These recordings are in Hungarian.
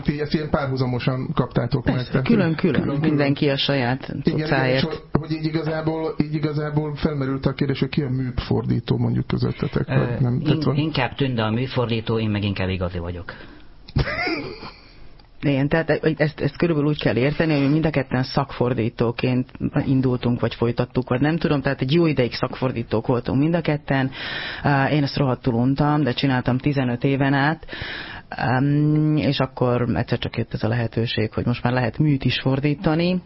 hogy ti ezt ilyen párhuzamosan kaptátok meg. Külön, mindenki a saját cuccáért. Igen, hogy így igazából felmerült a kérdés, hogy ki a műfordító mondjuk közöttetek. Nem, inkább Tünde a műfordító, én meg inkább igazi vagyok. Igen, tehát ezt körülbelül úgy kell érteni, hogy mind a ketten szakfordítóként indultunk, vagy folytattuk, vagy nem tudom, tehát egy jó ideig szakfordítók voltunk mind a ketten. Én ezt rohadtul untam, de csináltam 15 éven át, és akkor egyszer csak jött ez a lehetőség, hogy most már lehet műt is fordítani.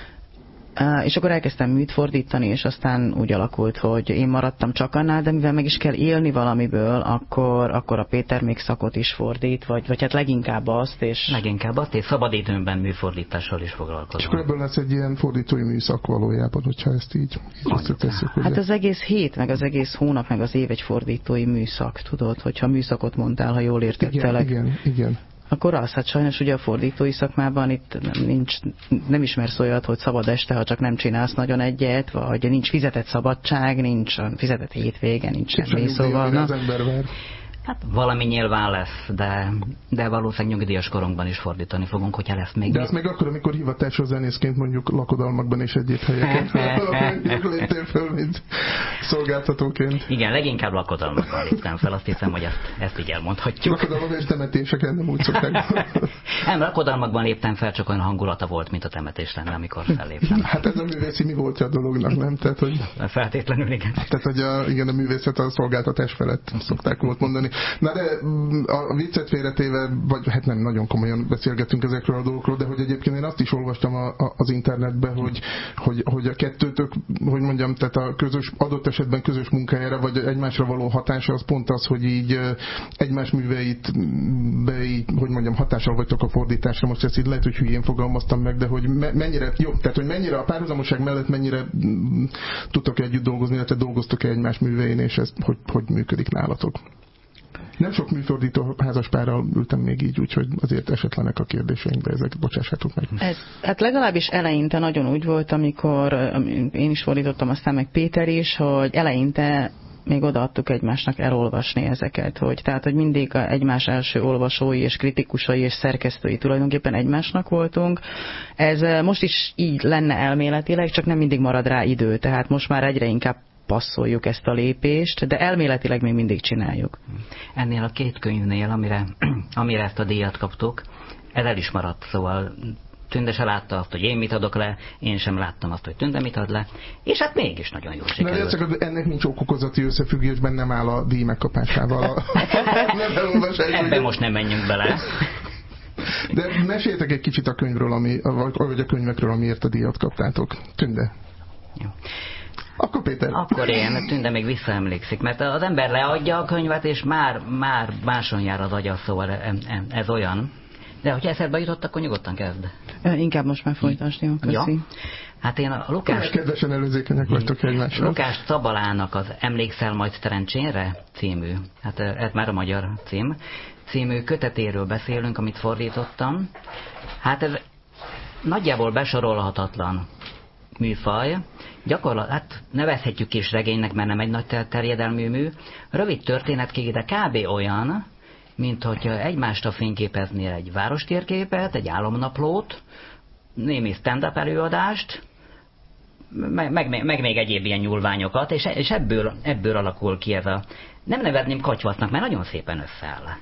És akkor elkezdtem műt fordítani, és aztán úgy alakult, hogy én maradtam csak annál, de mivel meg is kell élni valamiből, akkor a Péter még szakot is fordít, vagy hát leginkább azt, és szabadidőmben műfordítással is foglalkozom. És akkor ebből lesz egy ilyen fordítói műszak valójában, hogyha ezt így összetesszük. Hát az egész hét, meg az egész hónap, meg az év egy fordítói műszak, tudod, hogyha műszakot mondtál, ha jól értettelek. Igen. Akkor az, hát sajnos ugye a fordítói szakmában itt nem ismersz olyat, hogy szabad este, ha csak nem csinálsz nagyon egyet, vagy nincs fizetett szabadság, nincs fizetett hétvége, nincs semmi, szóval... Az ember vár. Hát valami nyilván lesz, de valószínűleg nyugdíjas korunkban is fordítani fogunk, hogyha lesz még. De azt meg akkor, amikor hivatásos zenészként mondjuk lakodalmakban és egyéb helyeken léptél föl, mint szolgáltatóként. Igen, leginkább lakodalmakban léptem fel, azt hiszem, hogy ezt így elmondhatjuk. Lakodalmak és temetéseken nem úgy szokták. Nem, lakodalmakban léptem fel, csak olyan hangulata volt, mint a temetés lenne, amikor felléptem. Hát ez a művészi mi volt a dolognak, nem? Tehát, hogy... Feltétlenül, igen. Tehát, hogy a művészet a szolgáltatás felett szokták volt mondani. Na de a viccet félretéve, vagy hát nem nagyon komolyan beszélgetünk ezekről a dolgokról, de hogy egyébként én azt is olvastam az internetben, hogy a kettőtök, hogy mondjam, tehát a közös, adott esetben közös munkájára, vagy egymásra való hatása, az pont az, hogy így egymás műveit hogy mondjam, hatással vagytok a fordításra. Most ezt így lehet, hogy hülyén fogalmaztam meg, de hogy mennyire, jó, tehát hogy mennyire a párhuzamosság mellett mennyire tudtok együtt dolgozni, illetve dolgoztok egymás művein, és ez hogy működik nálatok? Nem sok műfordító házaspárral ültem még így, úgyhogy azért esetlenek a kérdéseinkbe, ezeket bocsássátok meg. Hát legalábbis eleinte nagyon úgy volt, amikor én is fordítottam, aztán meg Péter is, hogy eleinte még odaadtuk egymásnak elolvasni ezeket, hogy mindig egymás első olvasói és kritikusai és szerkesztői tulajdonképpen egymásnak voltunk. Ez most is így lenne elméletileg, csak nem mindig marad rá idő, tehát most már egyre inkább passzoljuk ezt a lépést, de elméletileg még mindig csináljuk. Ennél a két könyvnél, amire ezt a díjat kaptuk, ez el is maradt, szóval Tünde se látta azt, hogy én mit adok le, én sem láttam azt, hogy Tünde mit ad le, és hát mégis nagyon jó sikerült. De csak ennek nincs okokozati összefüggésben, nem áll a díj megkapásával. Ebben most nem menjünk bele. De meséljetek egy kicsit a könyvről, vagy a könyvekről, amiért a díjat kaptátok. Tünde. Jó. Akkor Péter. Akkor én, Tünde még visszaemlékszik, mert az ember leadja a könyvet, és már máson jár az agya, szóval ez olyan. De hogyha eszedbe jutott, akkor nyugodtan kezd. Inkább most már folytasd, jó, köszi. Ja. Hát én a Lukás... Kedvesen előzékenyek vagytok egymásra. Lukás Szabalának az Emlékszel majd Szerencsénre című, hát ez már a magyar című kötetéről beszélünk, amit fordítottam. Hát ez nagyjából besorolhatatlan műfaj. Hát nevezhetjük is regénynek, mert nem egy nagy terjedelmű mű. Rövid történetkék, de kb. Olyan, mint hogyha egymásra fényképeznél egy várostérképet, egy álomnaplót, némi stand-up előadást, meg még egyéb ilyen nyúlványokat, és ebből alakul ki ez a... Nem nevezném katyvasznak, mert nagyon szépen összeáll.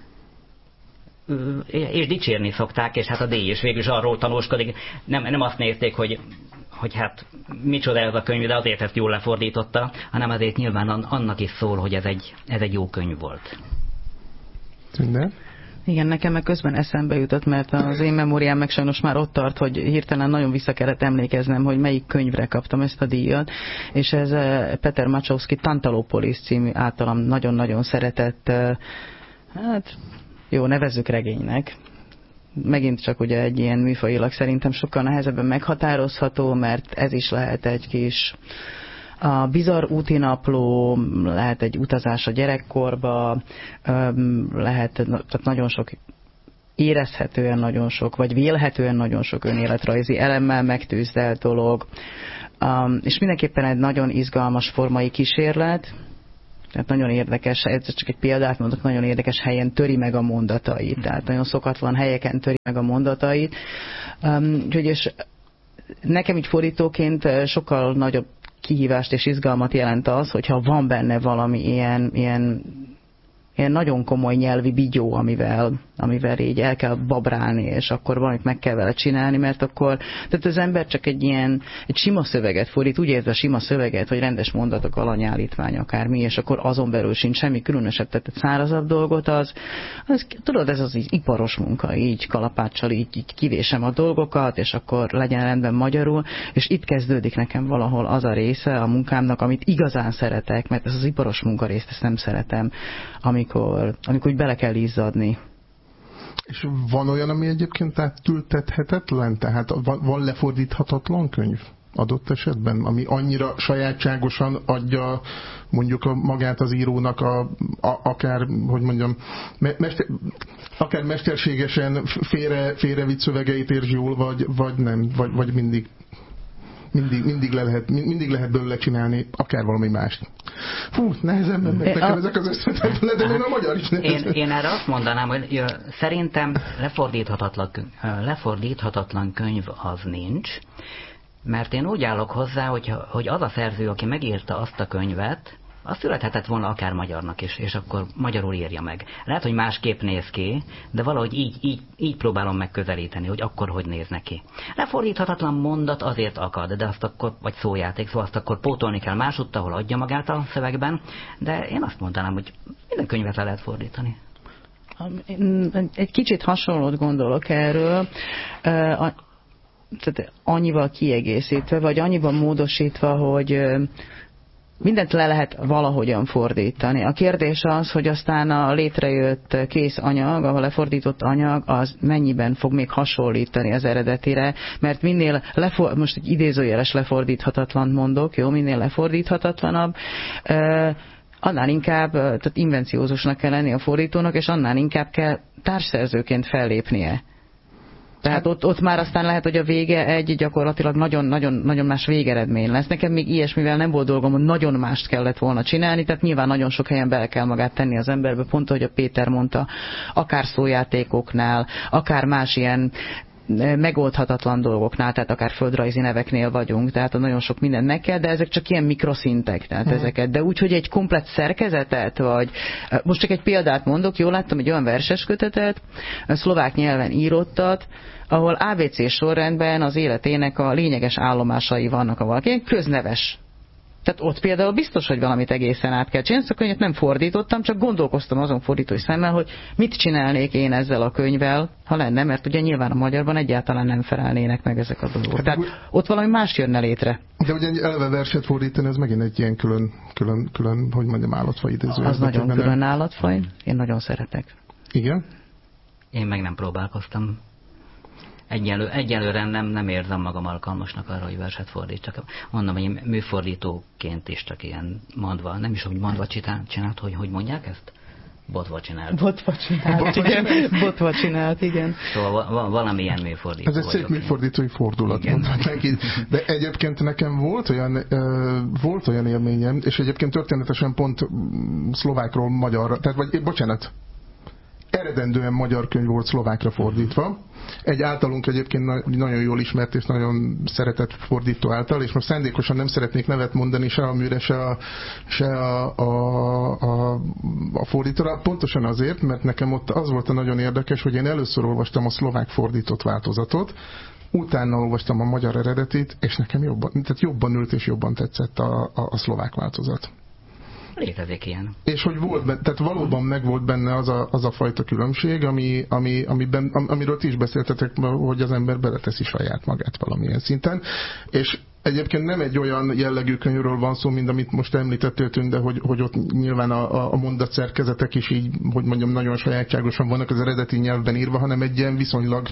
És dicsérni szokták, és hát a díj is végül is arról tanúskodik. Nem azt nézték, hogy hát micsoda ez a könyv, de azért ezt jól lefordította, hanem azért nyilván annak is szól, hogy ez egy jó könyv volt. Tünde? Igen, nekem meg közben eszembe jutott, mert az én memóriám meg sajnos már ott tart, hogy hirtelen nagyon vissza kellett emlékeznem, hogy melyik könyvre kaptam ezt a díjat, és ez Peter Macsowski Tantalopolis című általam nagyon-nagyon szeretett, hát jó, nevezzük regénynek. Megint csak ugye egy ilyen műfajilag szerintem sokkal nehezebben meghatározható, mert ez is lehet egy kis a bizarr útinapló, lehet egy utazás a gyerekkorba, lehet tehát nagyon sok, érezhetően nagyon sok, vagy vélhetően nagyon sok önéletrajzi elemmel megtűzdelt dolog, és mindenképpen egy nagyon izgalmas formai kísérlet, Tehát nagyon érdekes, ez csak egy példát mondok, nagyon érdekes helyen töri meg a mondatait. Tehát nagyon szokatlan helyeken töri meg a mondatait. Úgyhogy és nekem így fordítóként sokkal nagyobb kihívást és izgalmat jelent az, hogyha van benne valami ilyen nagyon komoly nyelvi bigyó, amivel így el kell babrálni, és akkor valamit meg kell vele csinálni, mert akkor, tehát az ember csak egy sima szöveget fordít, úgy érzi a sima szöveget, hogy rendes mondatok, alanyállítvány, akármi, és akkor azon belül sincs semmi különösebb, tehát egy szárazabb dolgot, az tudod, ez az iparos munka, így kalapáccsal így kivésem a dolgokat, és akkor legyen rendben magyarul, és itt kezdődik nekem valahol az a része a munkámnak, amit igazán szeretek, mert ez az iparos munkarészt, ezt nem szeretem, amikor úgy bele kell izzadni. És van olyan, ami egyébként átültethetetlen? Tehát van lefordíthatatlan könyv adott esetben, ami annyira sajátságosan adja mondjuk magát az írónak akár, hogy mondjam, akár mesterségesen félrevitt szövegeit érzi jól, vagy nem, vagy mindig lehet belőle csinálni akár valami mást. Fú, nehezen mennek nekem ezek az összetetlen, de még a magyar is nehezen. Én erre azt mondanám, hogy szerintem lefordíthatatlan könyv az nincs, mert én úgy állok hozzá, hogy az a szerző, aki megírta azt a könyvet, az születhetett volna akár magyarnak is, és akkor magyarul írja meg. Lehet, hogy másképp néz ki, de valahogy így próbálom megközelíteni, hogy akkor hogy néz neki. Lefordíthatatlan mondat azért akad, de azt akkor, vagy szójáték, szóval azt akkor pótolni kell másutt, ahol adja magát a szövegben, de én azt mondanám, hogy minden könyvet le lehet fordítani. Egy kicsit hasonlót gondolok erről, tehát annyival kiegészítve, vagy annyiban módosítva, hogy mindent le lehet valahogyan fordítani. A kérdés az, hogy aztán a létrejött kész anyag, a lefordított anyag, az mennyiben fog még hasonlítani az eredetire, mert minél most egy idézőjeles lefordíthatatlant mondok, jó, minél lefordíthatatlanabb, annál inkább, tehát invenciózusnak kell lenni a fordítónak, és annál inkább kell társszerzőként fellépnie. Tehát ott már aztán lehet, hogy a vége gyakorlatilag nagyon más végeredmény lesz. Nekem még ilyesmivel nem volt dolgom, hogy nagyon mást kellett volna csinálni, tehát nyilván nagyon sok helyen bele kell magát tenni az emberbe, pont ahogy a Péter mondta, akár szójátékoknál, akár más ilyen megoldhatatlan dolgoknál, tehát akár földrajzi neveknél vagyunk, tehát nagyon sok mindent meg kell, de ezek csak ilyen mikroszintek, tehát ezeket. De úgy, hogy egy komplett szerkezetet, vagy most csak egy példát mondok, jól láttam egy olyan verseskötetet, szlovák nyelven írottat, ahol ABC sorrendben az életének a lényeges állomásai vannak a valaki, közneves. Tehát ott például biztos, hogy valamit egészen át kell csinálni, ezt a könyvet nem fordítottam, csak gondolkoztam azon fordítói szemmel, hogy mit csinálnék én ezzel a könyvvel, ha lenne, mert ugye nyilván a magyarban egyáltalán nem felelnének meg ezek a dolgok. Tehát ott valami más jönne létre. De ugye eleve verset fordítani, ez megint egy ilyen külön hogy mondjam, állatfaj idéző. Az nagyon külön állatfaj, én nagyon szeretek. Igen? Én meg nem próbálkoztam. Egyelőre nem érzem magam alkalmasnak arra, hogy verset fordítsak. Mondom, hogy én műfordítóként is csak ilyen mondva, nem is úgy mondva csinált, hogy mondják ezt? Botva csinált. Botva csinált, igen. Szóval valamilyen műfordító. Ez egy szép műfordítói fordulat, mondhatnánk így. De egyébként nekem volt olyan élményem, és egyébként történetesen pont szlovákról magyarra, eredendően magyar könyv volt szlovákra fordítva. Egy általunk egyébként nagyon jól ismert és nagyon szeretett fordító által, és most szándékosan nem szeretnék nevet mondani se a műre, se a fordítóra. Pontosan azért, mert nekem ott az volt a nagyon érdekes, hogy én először olvastam a szlovák fordított változatot, utána olvastam a magyar eredetit, és nekem jobban ült és jobban tetszett a szlovák változat. Létezik ilyen. És hogy tehát valóban megvolt benne az a fajta különbség, amiről ti is beszéltetek, hogy az ember beleteszi saját magát valamilyen szinten. És egyébként nem egy olyan jellegű könyvről van szó, mint amit most említettél, Tünde, hogy ott nyilván a mondatszerkezetek is így, hogy mondjam, nagyon sajátságosan vannak az eredeti nyelvben írva, hanem egy ilyen viszonylag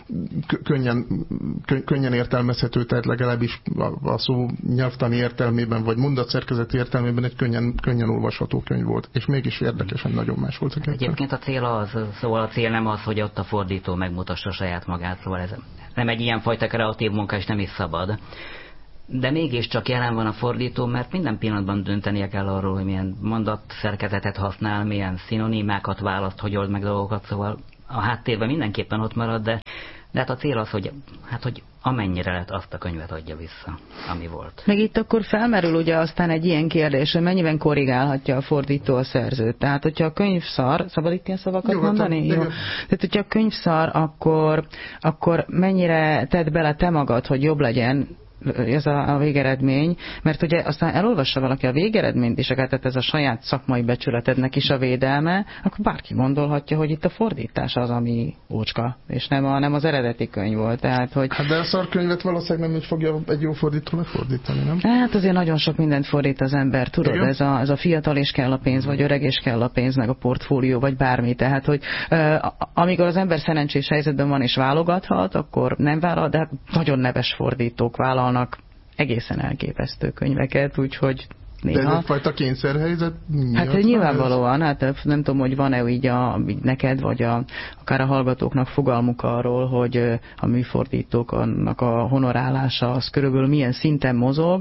könnyen értelmezhető, tehát legalábbis a szó nyelvtani értelmében, vagy mondatszerkezeti értelmében egy könnyen olvasható könyv volt. És mégis érdekesen nagyon más volt a könyv. Egyébként a cél nem az, hogy ott a fordító megmutassa saját magát, szóval ez nem egy ilyen fajta kreatív munka, és nem is szabad. de mégiscsak jelen van a fordító, mert minden pillanatban döntenie kell arról, hogy milyen mondatszerkezetet használ, milyen szinonimákat választ, hogy old meg dolgokat, szóval a háttérben mindenképpen ott marad, de hát a cél az, hogy amennyire lehet azt a könyvet adja vissza, ami volt. Meg itt akkor felmerül ugye aztán egy ilyen kérdés, hogy mennyiben korrigálhatja a fordító a szerzőt. Tehát, hogyha a könyv szar, szabad itt ilyen szavakat mondani? Jó. Tehát, hogyha a könyv szar, akkor mennyire tedd bele te magad, hogy jobb legyen ez a végeredmény, mert ugye aztán elolvassa valaki a végeredményt, és akár ez a saját szakmai becsületednek is a védelme, akkor bárki gondolhatja, hogy itt a fordítás az, ami ócska, és nem az eredeti könyv volt. Tehát, hogy... Hát de a szarkönyvet valószínűleg nem úgy fogja egy jó fordító lefordítani, nem? Hát azért nagyon sok mindent fordít az ember, tudod, ez a fiatal és kell a pénz, vagy öreg és kell a pénz, meg a portfólió, vagy bármi. Tehát, hogy amikor az ember szerencsés helyzetben van és válogathat, akkor nem vállal, de nagyon neves fordítók vállalnak egészen elképesztő könyveket, úgyhogy néha... De ez egyfajta kényszerhelyzet? Hát nyilvánvalóan, hát nem tudom, hogy van-e így neked, vagy akár a hallgatóknak fogalmuk arról, hogy a műfordítóknak a honorálása az körülbelül milyen szinten mozog.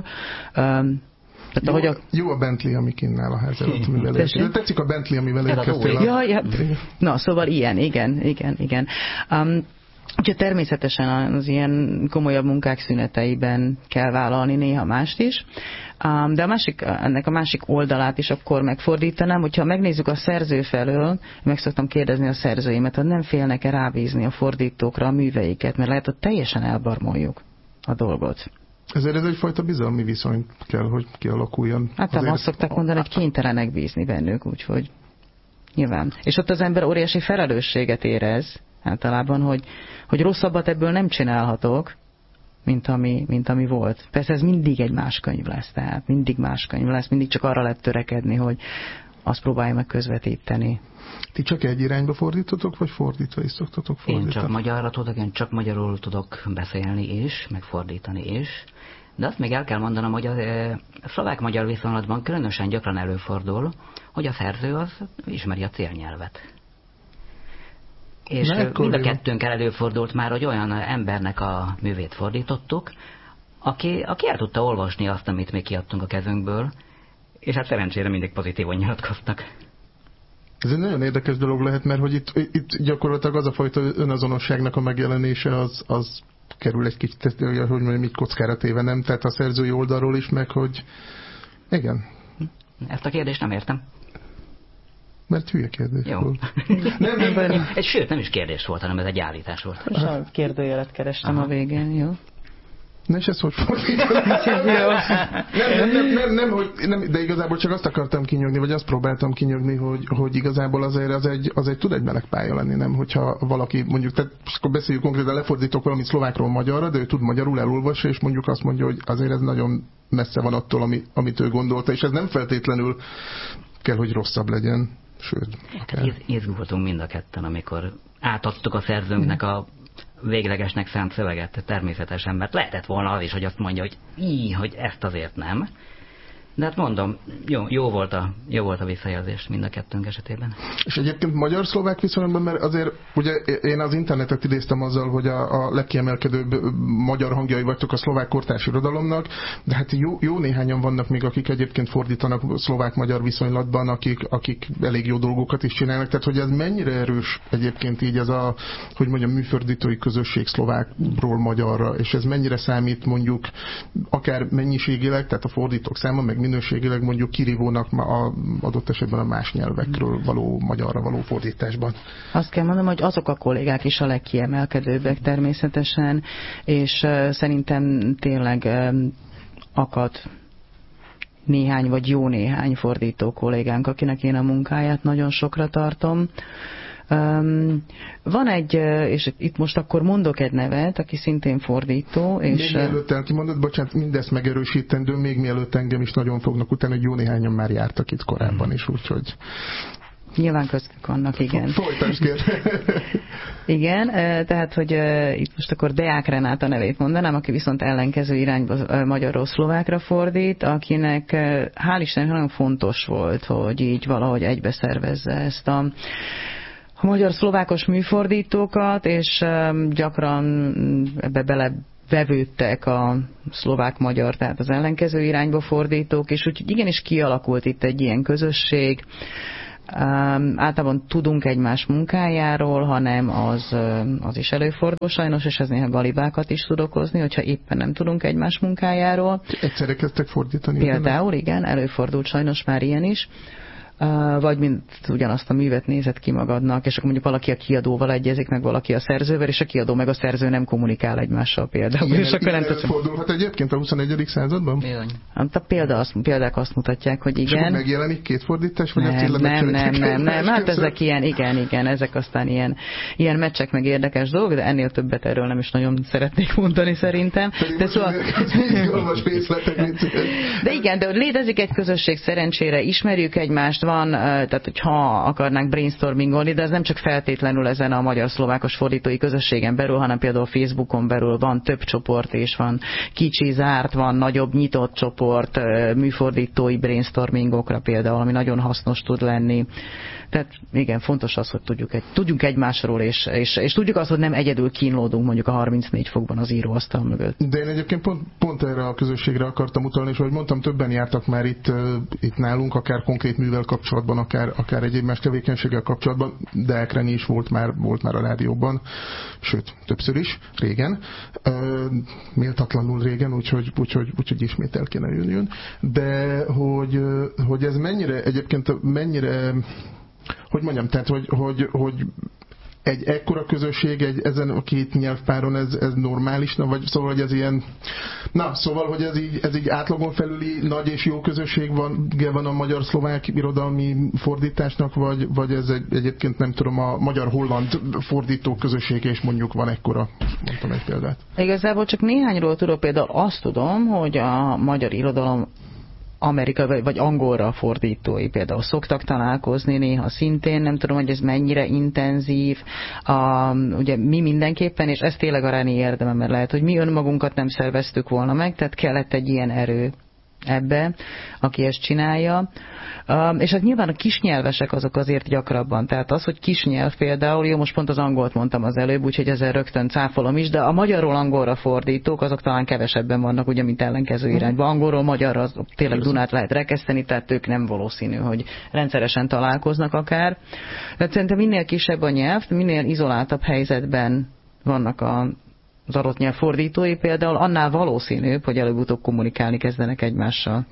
Jó a Bentley, ami kinnál a ház előtt, amivel érkeztél. Tetszik a Bentley, amivel érkeztél. Na, szóval ilyen, igen. Úgyhogy természetesen az ilyen komolyabb munkák szüneteiben kell vállalni néha mást is. De ennek a másik oldalát is akkor megfordítanám, hogyha megnézzük a szerző felől, meg szoktam kérdezni a szerzőimet, hogy nem félnek-e rábízni a fordítókra a műveiket, mert lehet, hogy teljesen elbarmoljuk a dolgot. Ezért ez egyfajta bizalmi viszony kell, hogy kialakuljon. Hát azt szokták mondani, hogy kénytelenek bízni bennük, úgyhogy nyilván. És ott az ember óriási felelősséget érez, általában, hogy rosszabbat ebből nem csinálhatok, mint ami volt. Persze ez mindig egy más könyv lesz, tehát mindig más könyv lesz, mindig csak arra lehet törekedni, hogy azt próbálja meg közvetíteni. Ti csak egy irányba fordítotok, vagy fordítva is szoktatok fordítani? Én csak magyarra tudok, én csak magyarul tudok beszélni is, meg fordítani is. De azt még el kell mondanom, hogy a szlovák-magyar viszonylatban különösen gyakran előfordul, hogy a szerző az ismeri a célnyelvet. És mind a kettőnkkel előfordult már, hogy olyan embernek a művét fordítottuk, aki el tudta olvasni azt, amit mi kiadtunk a kezünkből, és hát szerencsére mindig pozitívan nyilatkoztak. Ez egy nagyon érdekes dolog lehet, mert hogy itt gyakorlatilag az a fajta önazonosságnak a megjelenése az kerül egy kicsit, hogy mondjam, így kockára téve, nem? Tehát a szerzői oldalról is meg, hogy igen. Ezt a kérdést nem értem. Mert hülye kérdés jó. volt. Sőt, nem is kérdés volt, hanem ez egy állítás volt. És a kérdőjelet kerestem a végén, jó? Na és ez hogy fordítani? Nem, de igazából csak azt akartam kinyögni, vagy azt próbáltam kinyögni, hogy igazából azért az egy tud egy meleg pálya lenni, nem? Hogyha valaki mondjuk, tehát akkor beszéljük konkrétan, lefordítok valamit szlovákról magyarra, de ő tud magyarul, elolvassa, és mondjuk azt mondja, hogy azért ez nagyon messze van attól, amit ő gondolta, és ez nem feltétlenül kell, hogy rosszabb legyen. Sőt, akár. Izgultunk mind a ketten, amikor átadtuk a szerzőnknek a véglegesnek szánt szöveget, természetesen, mert lehetett volna az is, hogy azt mondja, hogy ezt azért nem. De hát mondom, jó volt a visszajelzés mind a kettőnk esetében. És egyébként magyar-szlovák viszonylatban, mert azért ugye én az internetet idéztem azzal, hogy a legkiemelkedőbb magyar hangjai vagytok a szlovák kortárs irodalomnak, de hát jó néhányan vannak még, akik egyébként fordítanak szlovák-magyar viszonylatban, akik elég jó dolgokat is csinálnak, tehát hogy ez mennyire erős egyébként így ez a, hogy mondjam, műfordítói közösség szlovákról magyarra, és ez mennyire számít mondjuk akár mennyiségileg, tehát a fordítók száma, meg minőségileg mondjuk kirívónak adott esetben a más nyelvekről való magyarra való fordításban. Azt kell mondanom, hogy azok a kollégák is a legkiemelkedőbbek természetesen, és szerintem tényleg akad néhány vagy jó néhány fordító kollégánk, akinek én a munkáját nagyon sokra tartom. Van egy, és itt most akkor mondok egy nevet, aki szintén fordító. És még mielőtt elkimondod, bocsánat, mindezt megerősítendő, még mielőtt engem is nagyon fognak utána, hogy jó néhányan már jártak itt korábban is, úgyhogy... Nyilván köztük vannak, igen. Folytasd, kér. Igen, tehát, hogy itt most akkor Deák Renáta nevét mondanám, aki viszont ellenkező irányba magyarról szlovákra fordít, akinek hál' Istennek nagyon fontos volt, hogy így valahogy egybeszervezze ezt a magyar-szlovákos műfordítókat, és gyakran ebbe vevődtek a szlovák-magyar, tehát az ellenkező irányba fordítók, és úgyhogy igenis kialakult itt egy ilyen közösség. Általában tudunk egymás munkájáról, hanem az is előfordul sajnos, és ez néha galibákat is tud okozni, hogyha éppen nem tudunk egymás munkájáról. Egyszerre kezdtek fordítani. Például, igen, előfordult sajnos már ilyen is. Vagy mint ugyanazt a művet nézett ki magadnak, és akkor mondjuk valaki a kiadóval egyezik, meg valaki a szerzővel, és a kiadó meg a szerző nem kommunikál egymással például. Igen, és akkor nem fordulhat egyébként a 21. században? Hát a példák azt mutatják, hogy igen. És akkor megjelenik két fordítás, vagy nem. Hát ezek igen, ezek aztán ilyen meccsek, meg érdekes dolgok, de ennél többet erről nem is nagyon szeretnék mondani szerintem. De szóval... De igen, de létezik egy közösség, szerencsére ismerjük egymást, van, tehát hogyha akarnánk brainstormingolni, de ez nem csak feltétlenül ezen a magyar-szlovákos fordítói közösségen belül, hanem például Facebookon belül van több csoport, és van kicsi, zárt, van nagyobb, nyitott csoport, műfordítói brainstormingokra például, ami nagyon hasznos tud lenni. Tehát igen, fontos az, hogy tudjunk egymásról, és tudjuk azt, hogy nem egyedül kínlódunk mondjuk a 34 fokban az íróasztal mögött. De én egyébként pont erre a közösségre akartam utalni, és ahogy mondtam, többen jártak már itt nálunk, akár konkrét művel kapcsolatban, akár egyéb más tevékenységgel kapcsolatban, de Ekreni is volt már a rádióban, sőt, többször is, régen. Méltatlanul régen, úgyhogy ismét el kéne jönnön. De hogy ez mennyire hogy mondjam, tehát, hogy egy ekkora közösség, ezen a két nyelvpáron ez normális, vagy szóval, hogy ez ilyen, hogy ez így átlagon felüli nagy és jó közösség van a magyar-szlovák irodalmi fordításnak, vagy ez egyébként nem tudom, a magyar-holland fordító közösség, és mondjuk van ekkora, mondtam egy példát. Igazából csak néhányról tudok, például azt tudom, hogy a magyar irodalom Amerika vagy angolra fordítói például szoktak találkozni néha szintén, nem tudom, hogy ez mennyire intenzív, ugye mi mindenképpen, és ez tényleg a Reni érdeme, mert lehet, hogy mi önmagunkat nem szerveztük volna meg, tehát kellett egy ilyen erő ebbe, aki ezt csinálja. És hát nyilván a kisnyelvesek azok azért gyakrabban. Tehát az, hogy kisnyelv például, jó, most pont az angolt mondtam az előbb, úgyhogy ezzel rögtön cáfolom is, de a magyarról angolra fordítók, azok talán kevesebben vannak, ugye, mint ellenkező irányba. Angolról magyarra az tényleg Dunát lehet rekeszteni, tehát ők nem valószínű, hogy rendszeresen találkoznak akár. De szerintem minél kisebb a nyelv, minél izoláltabb helyzetben vannak az adott nyelv fordítói például, annál valószínűbb, hogy előbb-utóbb kommunikálni kezdenek egymással.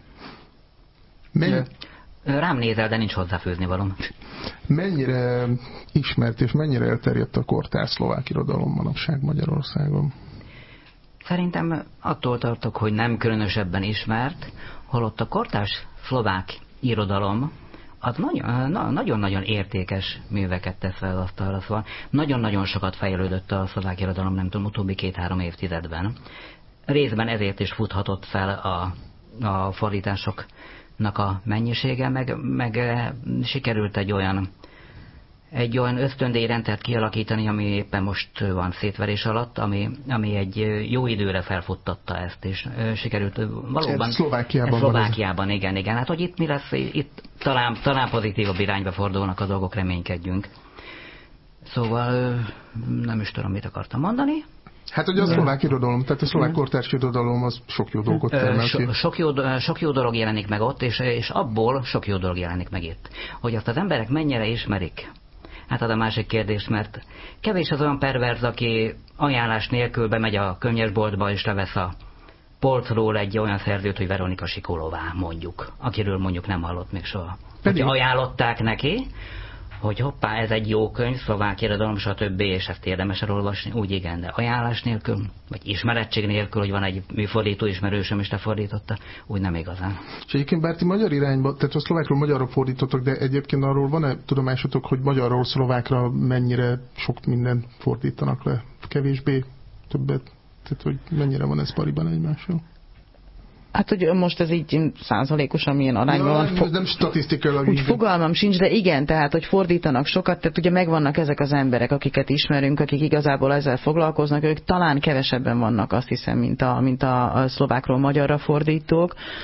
Rám nézel, de nincs hozzáfőzni valóm. Mennyire ismert és mennyire elterjedt a kortárs szlovák irodalom manapság Magyarországon? Szerintem attól tartok, hogy nem különösebben ismert, holott a kortárs szlovák irodalom az nagyon-nagyon értékes műveket tesz fel az asztalra, szóval nagyon-nagyon sokat fejlődött a szlovák irodalom, nem tudom, utóbbi 2-3 évtizedben. Részben ezért is futhatott fel a fordításoknak a mennyisége, meg sikerült egy olyan ösztöndíjrendszert kialakítani, ami éppen most van szétverés alatt, ami egy jó időre felfuttatta ezt, és sikerült valóban... Szlovákiában, igen. Hát, hogy itt mi lesz, itt talán pozitívabb irányba fordulnak a dolgok, reménykedjünk. Szóval nem is tudom, mit akartam mondani. Hát ugye a szlovák irodalom, tehát a szlovák kortárs irodalom az sok jó dolgot termel ki. Sok jó dolog jelenik meg ott, és abból sok jó dolog jelenik meg itt. Hogy azt az emberek mennyire ismerik, hát az a másik kérdés, mert kevés az olyan perverz, aki ajánlás nélkül bemegy a könyvesboltba és levesz a polcról egy olyan szerzőt, hogy Veronika Sikolová, mondjuk, akiről mondjuk nem hallott még soha. Hogy ajánlották neki, hogy hoppá, ez egy jó könyv, szlovák irodalom, stb. És ezt érdemes elolvasni, úgy igen, de ajánlás nélkül, vagy ismerettség nélkül, hogy van egy műfordító ismerősöm, és lefordította, úgy nem igazán. És egyébként bár ti magyar irányba, tehát a szlovákról magyarra fordítottak, de egyébként arról van-e tudomásotok, hogy magyarról szlovákra mennyire sok mindent fordítanak le? Kevésbé, többet? Tehát, hogy mennyire van ez pariban egymással? Hát, hogy most ez így százalékosan milyen arányban van. Nem statisztikailag. Úgy fogalmam sincs, de igen, tehát, hogy fordítanak sokat, tehát ugye megvannak ezek az emberek, akiket ismerünk, akik igazából ezzel foglalkoznak, ők talán kevesebben vannak, azt hiszem, mint a szlovákról magyarra fordítók.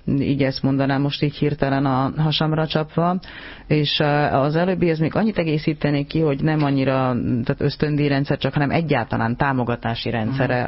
így ezt mondanám most így hirtelen a hasamra csapva, és az előbbihez még annyit egészítenék ki, hogy nem annyira tehát ösztöndíjrendszer, csak hanem egyáltalán támogatási rendszere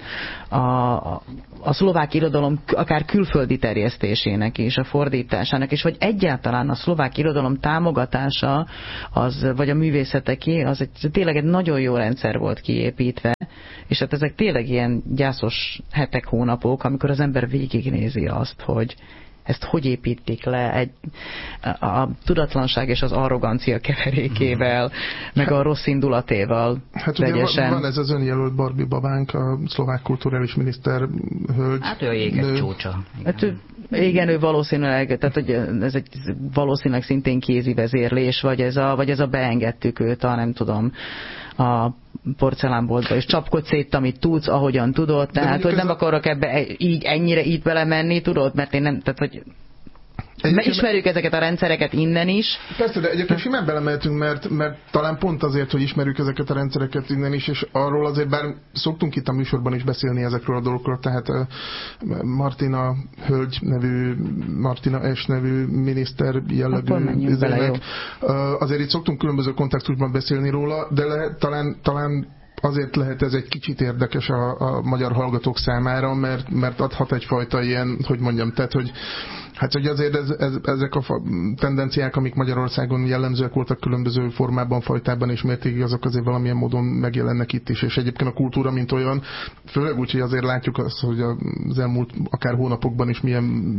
a szlovák irodalom akár külföldi terjesztésének is, a fordításának is, vagy egyáltalán a szlovák irodalom támogatása, vagy a művészeteké, az tényleg egy nagyon jó rendszer volt kiépítve, és hát ezek tényleg ilyen gyászos hetek, hónapok, amikor az ember végignézi azt, hogy ezt hogy építik le a tudatlanság és az arrogancia keverékével, meg a rossz indulatéval. Hát ugye van ez az önjelölt Barbie babánk, a szlovák kulturális miniszter hölgy. Hát ő a jéges csúcsa. Igen, ő valószínűleg, tehát hogy ez egy valószínűleg szintén kézi vezérlés, vagy ez a beengedtük őt nem tudom, a porcelánboltba, és csapkodj szét, amit tudsz, ahogyan tudod, tehát hogy nem akarok ebbe ennyire így belemenni, tudod, mert én nem, tehát hogy ismerjük ezeket a rendszereket innen is. Persze, de egyébként simán belemeltünk, mert talán pont azért, hogy ismerjük ezeket a rendszereket innen is, és arról azért, bár szoktunk itt a műsorban is beszélni ezekről a dolgokról, tehát Martina hölgy nevű, Martina S nevű miniszter jellegű üzének, azért itt szoktunk különböző kontextusban beszélni róla, de talán azért lehet ez egy kicsit érdekes a magyar hallgatók számára, mert adhat egyfajta ilyen, hogy mondjam, tehát, hogy hát hogy azért ezek a tendenciák, amik Magyarországon jellemzőek voltak különböző formában, fajtában és mértékig, azok azért valamilyen módon megjelennek itt is, és egyébként a kultúra, mint olyan, főleg úgy, hogy azért látjuk azt, hogy az elmúlt akár hónapokban is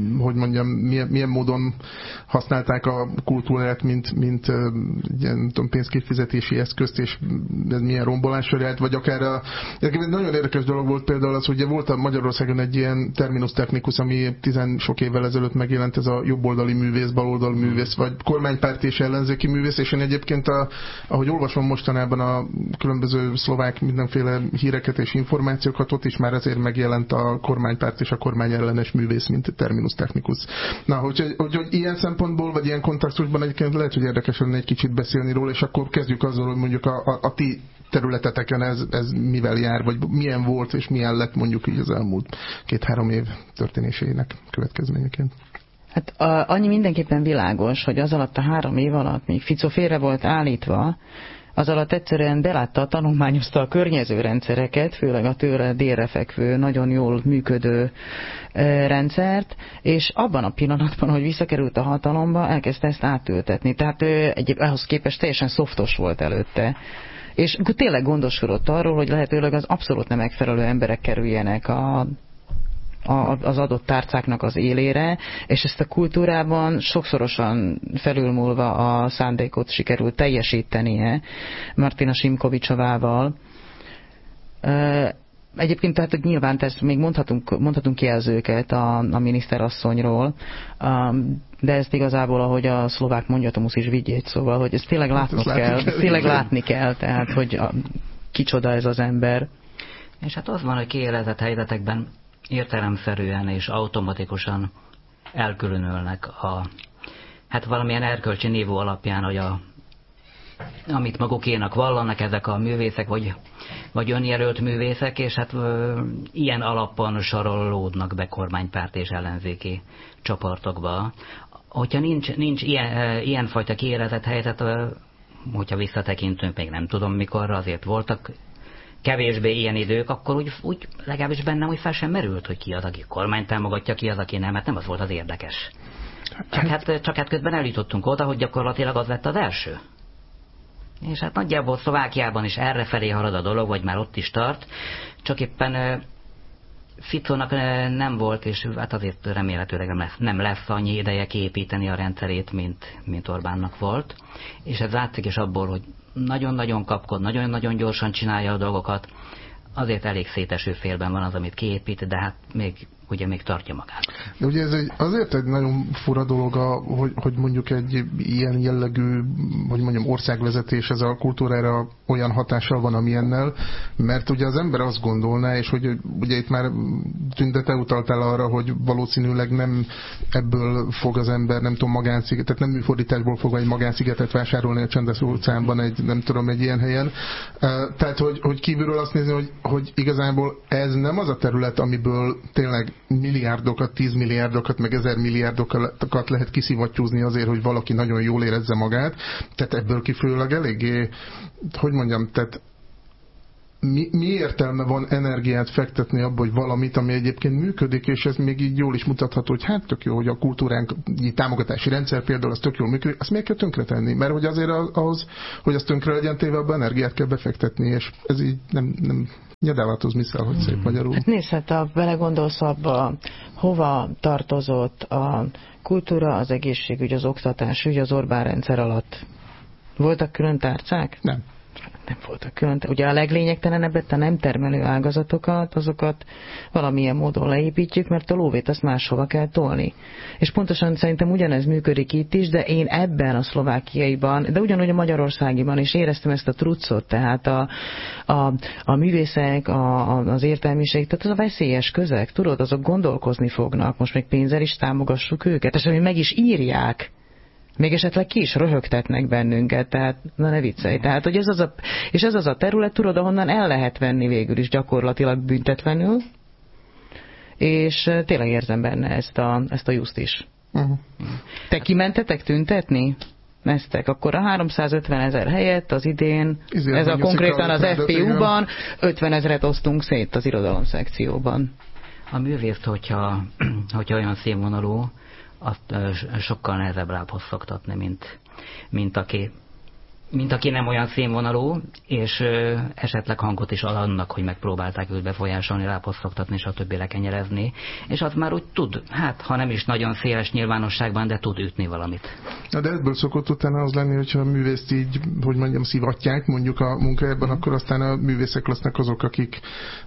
milyen módon használták a kultúrát, mint ilyen pénzkifizetési eszközt, és ez milyen rombolásra járt, vagy akár egy nagyon érdekes dolog volt például az, hogy volt a Magyarországon egy ilyen terminus technicus, ami 10 sok évvel ezelőtt megjelent, ez a jobboldali művész, baloldali művész, vagy kormánypárti és ellenzéki művész, és én egyébként, ahogy olvasom mostanában a különböző szlovák mindenféle híreket és információkat, ott is már ezért megjelent a kormánypárt és a kormányellenes művész, mint terminus technicus. Na, hogy ilyen szempontból, vagy ilyen kontextusban egyébként lehet, hogy érdekes lenne egy kicsit beszélni róla, és akkor kezdjük azzal, hogy mondjuk a ti területeteken ez mivel jár, vagy milyen volt, és milyen lett mondjuk így az elmúlt 2-3 év történéseinek következményeként. Hát annyi mindenképpen világos, hogy az alatt a 3 év alatt, míg Fico félre volt állítva, az alatt egyszerűen belátta, tanulmányozta a környező rendszereket, főleg a tőle délre fekvő, nagyon jól működő rendszert, és abban a pillanatban, hogy visszakerült a hatalomba, elkezdte ezt átültetni. Tehát ahhoz képest teljesen szoftos volt előtte. És tényleg gondoskodott arról, hogy lehetőleg az abszolút nem megfelelő emberek kerüljenek az adott tárcáknak az élére, és ezt a kultúrában sokszorosan felülmúlva a szándékot sikerült teljesítenie Martina Simkovicsovával. Egyébként tehát, hogy nyilván még mondhatunk jelzőket a miniszterasszonyról, de ezt igazából, ahogy a szlovák mondja, Tomusz is vigyégy, szóval, hogy ezt tényleg látni kell, tehát, hogy kicsoda ez az ember. És hát az van, hogy kiélezett helyzetekben értelemszerűen és automatikusan elkülönülnek hát valamilyen erkölcsi nívó alapján, hogy amit magukénak vallanak ezek a művészek, vagy önjelölt művészek, és hát ilyen alapon sorolódnak be kormánypárt és ellenzéki csoportokba. Hogyha nincs ilyenfajta kiélezett helyzet, hogyha visszatekintünk, még nem tudom mikor, azért voltak kevésbé ilyen idők, akkor úgy legalábbis bennem úgy fel sem merült, hogy ki az, aki kormányt támogatja, ki az, aki nem, mert nem az volt az érdekes. Csak hát közben eljutottunk oda, hogy gyakorlatilag az lett az első. És hát nagyjából Szlovákiában is errefelé halad a dolog, vagy már ott is tart, csak éppen Ficónak nem volt, és hát azért remélhetőleg nem lesz annyi ideje kiépíteni a rendszerét, mint Orbánnak volt. És ez látszik is abból, hogy nagyon-nagyon kapkod, nagyon-nagyon gyorsan csinálja a dolgokat, azért elég széteső félben van az, amit kiépít, de hát még tartja magát. De ugye ez azért egy nagyon fura dolog, hogy mondjuk egy ilyen jellegű, hogy mondjam, országvezetés ez a kultúrára olyan hatással van, amilyennel, mert ugye az ember azt gondolná, és hogy ugye itt már Tünde, te utaltál arra, hogy valószínűleg nem ebből fog az ember, nem tudom, magánszigetet, nem műfordításból fog egy magánszigetet vásárolni a Csendes óceánban egy ilyen helyen. Tehát, hogy kívülről azt nézni, hogy igazából ez nem az a terület, amiből tényleg milliárdokat, 10 milliárdokat, meg 1000 milliárdokat lehet kiszivattyúzni azért, hogy valaki nagyon jól érezze magát. Tehát ebből kifolyólag eléggé, hogy mondjam, tehát mi értelme van energiát fektetni abba, hogy valamit, ami egyébként működik, és ez még így jól is mutatható, hogy hát tök jó, hogy a kultúránk támogatási rendszer például az tök jól működik, azt miért kell tönkretenni? Mert hogy azért ahhoz, hogy az tönkre legyen téve, abba energiát kell befektetni, és ez így nem nyedáváltoz miszel, hogy szép magyarul. Hát nézd, hát ha belegondolsz abba, hova tartozott a kultúra, az egészségügy, az oktatásügy az Orbán rendszer alatt. Voltak külön tárcák? Nem voltak külön. Ugye a leglényegtelenebbet, a nem termelő ágazatokat, azokat valamilyen módon leépítjük, mert a lóvét azt máshova kell tolni. És pontosan szerintem ugyanez működik itt is, de én ebben a szlovákiaiban, de ugyanúgy a magyarországiban is éreztem ezt a truccot, tehát a művészek, az értelmiség, tehát az a veszélyes közeg, tudod, azok gondolkozni fognak, most még pénzzel is támogassuk őket, és ami meg is írják, még esetleg ki is röhögtetnek bennünket, tehát na ne viccelj. Tehát, hogy ez az a terület, tudod, ahonnan el lehet venni végül is gyakorlatilag büntetlenül, és tényleg érzem benne ezt a just is. Te kimentetek tüntetni? Neztek. Akkor a 350 000 helyett az idén, ez a konkrétan az FPU-ban, 50 000-et osztunk szét az irodalom szekcióban. A művészt, hogyha olyan színvonalú, azt sokkal nehezebb lábhoz szoktatni, mint aki nem olyan színvonalú, és esetleg hangot is ad annak, hogy megpróbálták őt befolyásolni, lábhoz szoktatni, és a többi lekenyerezni. És az már úgy tud, hát ha nem is nagyon széles nyilvánosságban, de tud ütni valamit. De ebből szokott utána az lenni, hogyha a művészt így, hogy mondjam, szivatják mondjuk a munkájában, akkor aztán a művészek lesznek azok, akik,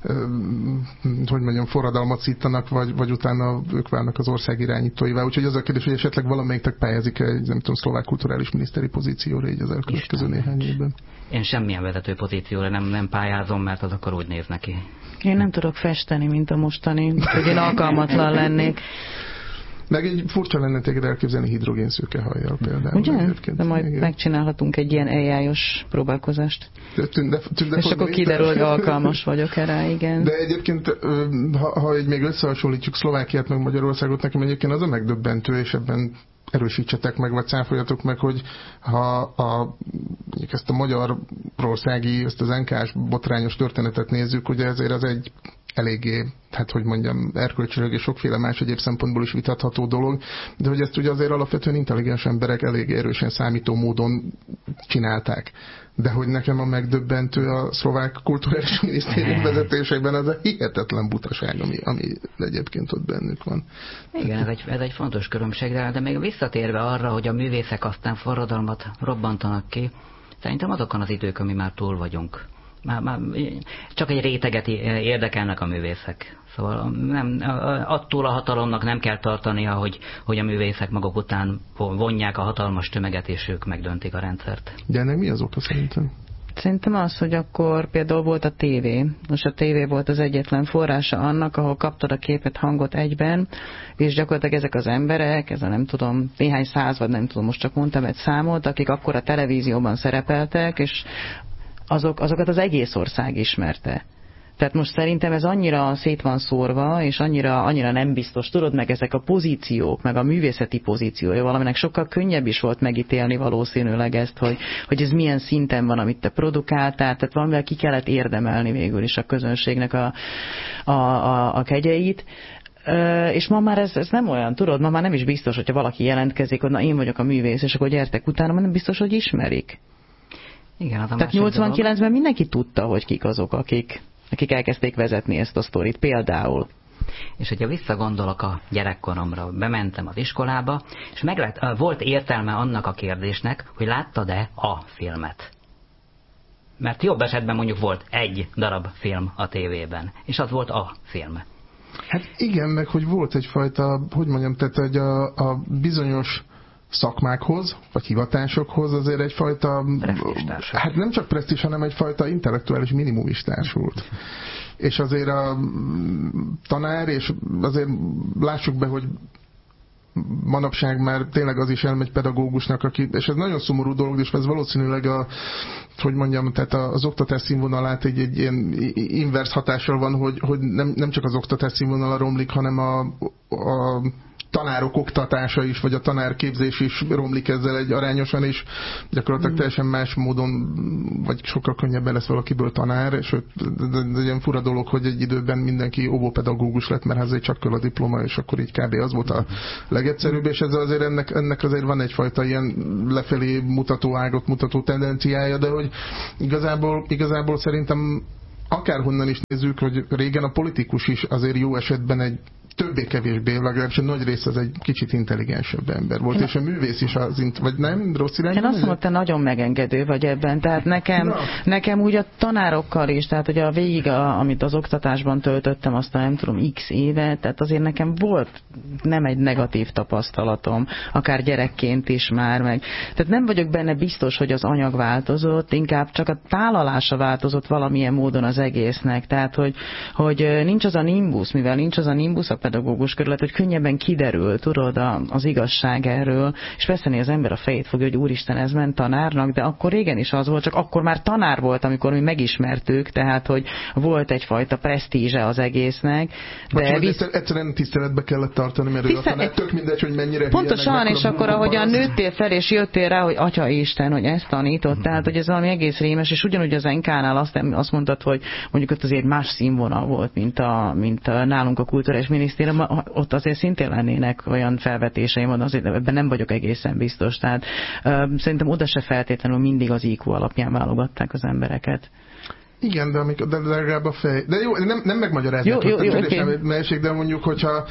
hogy mondjam, forradalmat szítanak, vagy utána ők válnak az ország irányítóivá. Úgyhogy az a kérdés, hogy esetleg valamelyiknek pályázik egy, nem tudom, szlovák kulturális miniszteri pozícióra így az elkövetkező néhány évben. Én semmilyen vezető pozícióra nem pályázom, mert az akkor úgy néz neki. Én nem tudok festeni, mint a mostani, hogy én alkalmatlan lennék. Meg egy furcsa lenne téged elképzelni hidrogénszőke hajjal például. Ugye? De majd megcsinálhatunk egy ilyen AI-os próbálkozást. És akkor kiderül, hogy alkalmas vagyok erre, igen. De egyébként, ha még összehasonlítjuk Szlovákiát meg Magyarországot, nekem egyébként az a megdöbbentő, és ebben erősítsetek meg, vagy cáfoljatok meg, hogy ha ezt a magyarországi, ezt az NK-s botrányos történetet nézzük, ugye ezért az egy eléggé, hát hogy mondjam, erkölcsileg és sokféle más egyéb szempontból is vitatható dolog, de hogy ezt ugye azért alapvetően intelligens emberek elég erősen számító módon csinálták. De hogy nekem a megdöbbentő a szlovák kulturális minisztérium vezetésében az a hihetetlen butaság, ami egyébként ott bennük van. Igen, ez egy fontos különbség, de még visszatérve arra, hogy a művészek aztán forradalmat robbantanak ki, szerintem azokon az idők, ami már túl vagyunk. Már csak egy réteget érdekelnek a művészek. Szóval attól a hatalomnak nem kell tartania, hogy a művészek maguk után vonják a hatalmas tömeget, és ők megdöntik a rendszert. De ennek mi az oka szerintem? Szerintem az, hogy akkor például volt a tévé. Most a tévé volt az egyetlen forrása annak, ahol kaptad a képet, hangot egyben, és gyakorlatilag ezek az emberek, ez a nem tudom, néhány száz, vagy nem tudom, most csak mondtam egy számot, akik akkor a televízióban szerepeltek, és azokat az egész ország ismerte. Tehát most szerintem ez annyira szét van szórva, és annyira nem biztos. Tudod, meg ezek a pozíciók, meg a művészeti pozíciója valaminek sokkal könnyebb is volt megítélni valószínűleg ezt, hogy ez milyen szinten van, amit te produkáltál, tehát valamivel ki kellett érdemelni végül is a közönségnek a kegyeit. És ma már ez nem olyan, tudod, ma már nem is biztos, hogyha valaki jelentkezik, hogy na én vagyok a művész, és akkor gyertek utána, mert nem biztos, hogy ismerik. Igen, tehát 89-ben mindenki tudta, hogy kik azok, akik elkezdték vezetni ezt a sztorit, például. És hogyha visszagondolok a gyerekkoromra, bementem az iskolába, és volt értelme annak a kérdésnek, hogy láttad-e a filmet. Mert jobb esetben mondjuk volt egy darab film a tévében, és az volt a film. Hát igen, meg hogy volt egyfajta, hogy mondjam, tehát hogy a bizonyos szakmákhoz, vagy hivatásokhoz azért egyfajta, hát nem csak presztízs, hanem egyfajta intellektuális minimum is társult. És azért a tanár, és azért lássuk be, hogy manapság már tényleg az is elmegy pedagógusnak, aki, és ez nagyon szomorú dolog, és ez valószínűleg tehát az oktatás színvonalát egy ilyen inverse hatással van, hogy nem csak az oktatás színvonala romlik, hanem a tanárok oktatása is, vagy a tanárképzés is romlik ezzel egy arányosan, és gyakorlatilag teljesen más módon, vagy sokkal könnyebben lesz valakiből tanár, és ez ilyen fura dolog, hogy egy időben mindenki óvópedagógus lett, mert azért csak kell a diploma, és akkor így kb. Az volt a legegyszerűbb, és ezzel azért ennek azért van egyfajta ilyen lefelé mutató ágot, mutató tendenciája, de hogy igazából szerintem akárhonnan is nézzük, hogy régen a politikus is azért jó esetben egy többé-kevésbé, legalábbis a nagy rész az egy kicsit intelligensebb ember volt, és a művész is vagy nem? Rossz irányban? Én azt mondom, te nagyon megengedő vagy ebben, tehát nekem úgy a tanárokkal is, tehát hogy a végig, amit az oktatásban töltöttem, azt nem tudom, x éve, tehát azért nekem volt nem egy negatív tapasztalatom, akár gyerekként is már meg. Tehát nem vagyok benne biztos, hogy az anyag változott, inkább csak a tálalása változott valamilyen módon az egésznek, tehát hogy nincs az a nimbus, mivel nincs az a nimbus a pedagógus körület, hogy könnyebben kiderül, tudod, az igazság erről, és persze az ember a fejét fogja, hogy úristen, ez ment tanárnak, de akkor régen is az volt, csak akkor már tanár volt, amikor mi megismertük, tehát, hogy volt egyfajta presztízse az egésznek. De egyszerűen tiszteletbe kellett tartani, mert a tanár tök mindegy, hogy mennyire pontosan, és akkor ahogyan nőttél fel, és jöttél rá, hogy Atya Isten, hogy ezt tanított, tehát, hogy ez valami egész rémes, és ugyanúgy az NK-nál azt mondtad, hogy mondjuk ott azért más színvonal volt, mint nálunk a kulturális minisztérium, ott azért szintén lennének olyan felvetéseim, azért ebben nem vagyok egészen biztos. Tehát szerintem oda se feltétlenül mindig az IQ alapján válogatták az embereket. Igen, de legalább a fej. De jó, nem megmagyarázni, okay. De mondjuk, hogyha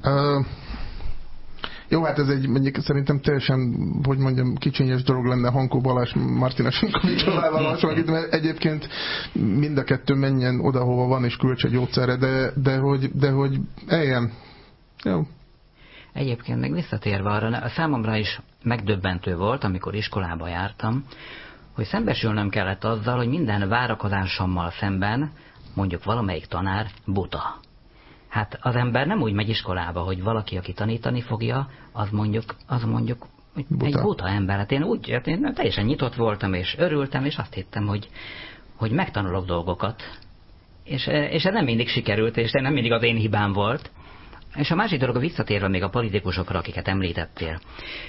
jó, hát ez mondjuk szerintem teljesen, hogy mondjam, kicsinyes dolog lenne Hankó Balázs Martina Sinkovicsovával hasonlítani, mert egyébként mind a kettő menjen oda, hova van, és költse gyógyszerre, de hogy eljön. Jó. Egyébként meg visszatérve arra, számomra is megdöbbentő volt, amikor iskolába jártam, hogy szembesülnöm kellett azzal, hogy minden várakozásommal szemben mondjuk valamelyik tanár buta. Hát az ember nem úgy megy iskolába, hogy valaki, aki tanítani fogja, az mondjuk egy buta ember. Hát én teljesen nyitott voltam, és örültem, és azt hittem, hogy megtanulok dolgokat. És ez nem mindig sikerült, és nem mindig az én hibám volt. És a másik dolog, visszatérve még a politikusokra, akiket említettél,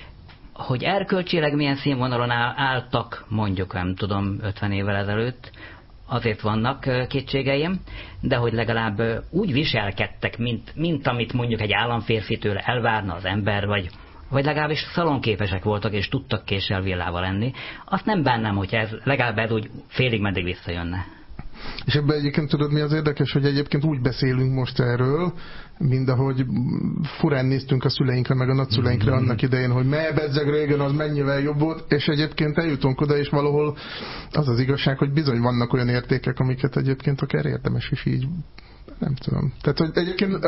hogy erkölcsileg milyen színvonalon álltak, mondjuk nem tudom, 50 évvel ezelőtt, azért vannak kétségeim, de hogy legalább úgy viselkedtek, mint amit mondjuk egy államférfitől elvárna az ember, vagy legalábbis szalonképesek voltak, és tudtak késsel villával lenni, azt nem bánnám, hogy legalább ez úgy félig meddig visszajönne. És ebben egyébként tudod, mi az érdekes, hogy egyébként úgy beszélünk most erről, mint ahogy furán néztünk a szüleinkre, meg a nagyszüleinkre annak idején, hogy bezzeg régen az mennyivel jobb volt, és egyébként eljutunk oda, és valahol az igazság, hogy bizony vannak olyan értékek, amiket egyébként akár érdemes is így, nem tudom. Tehát, hogy egyébként,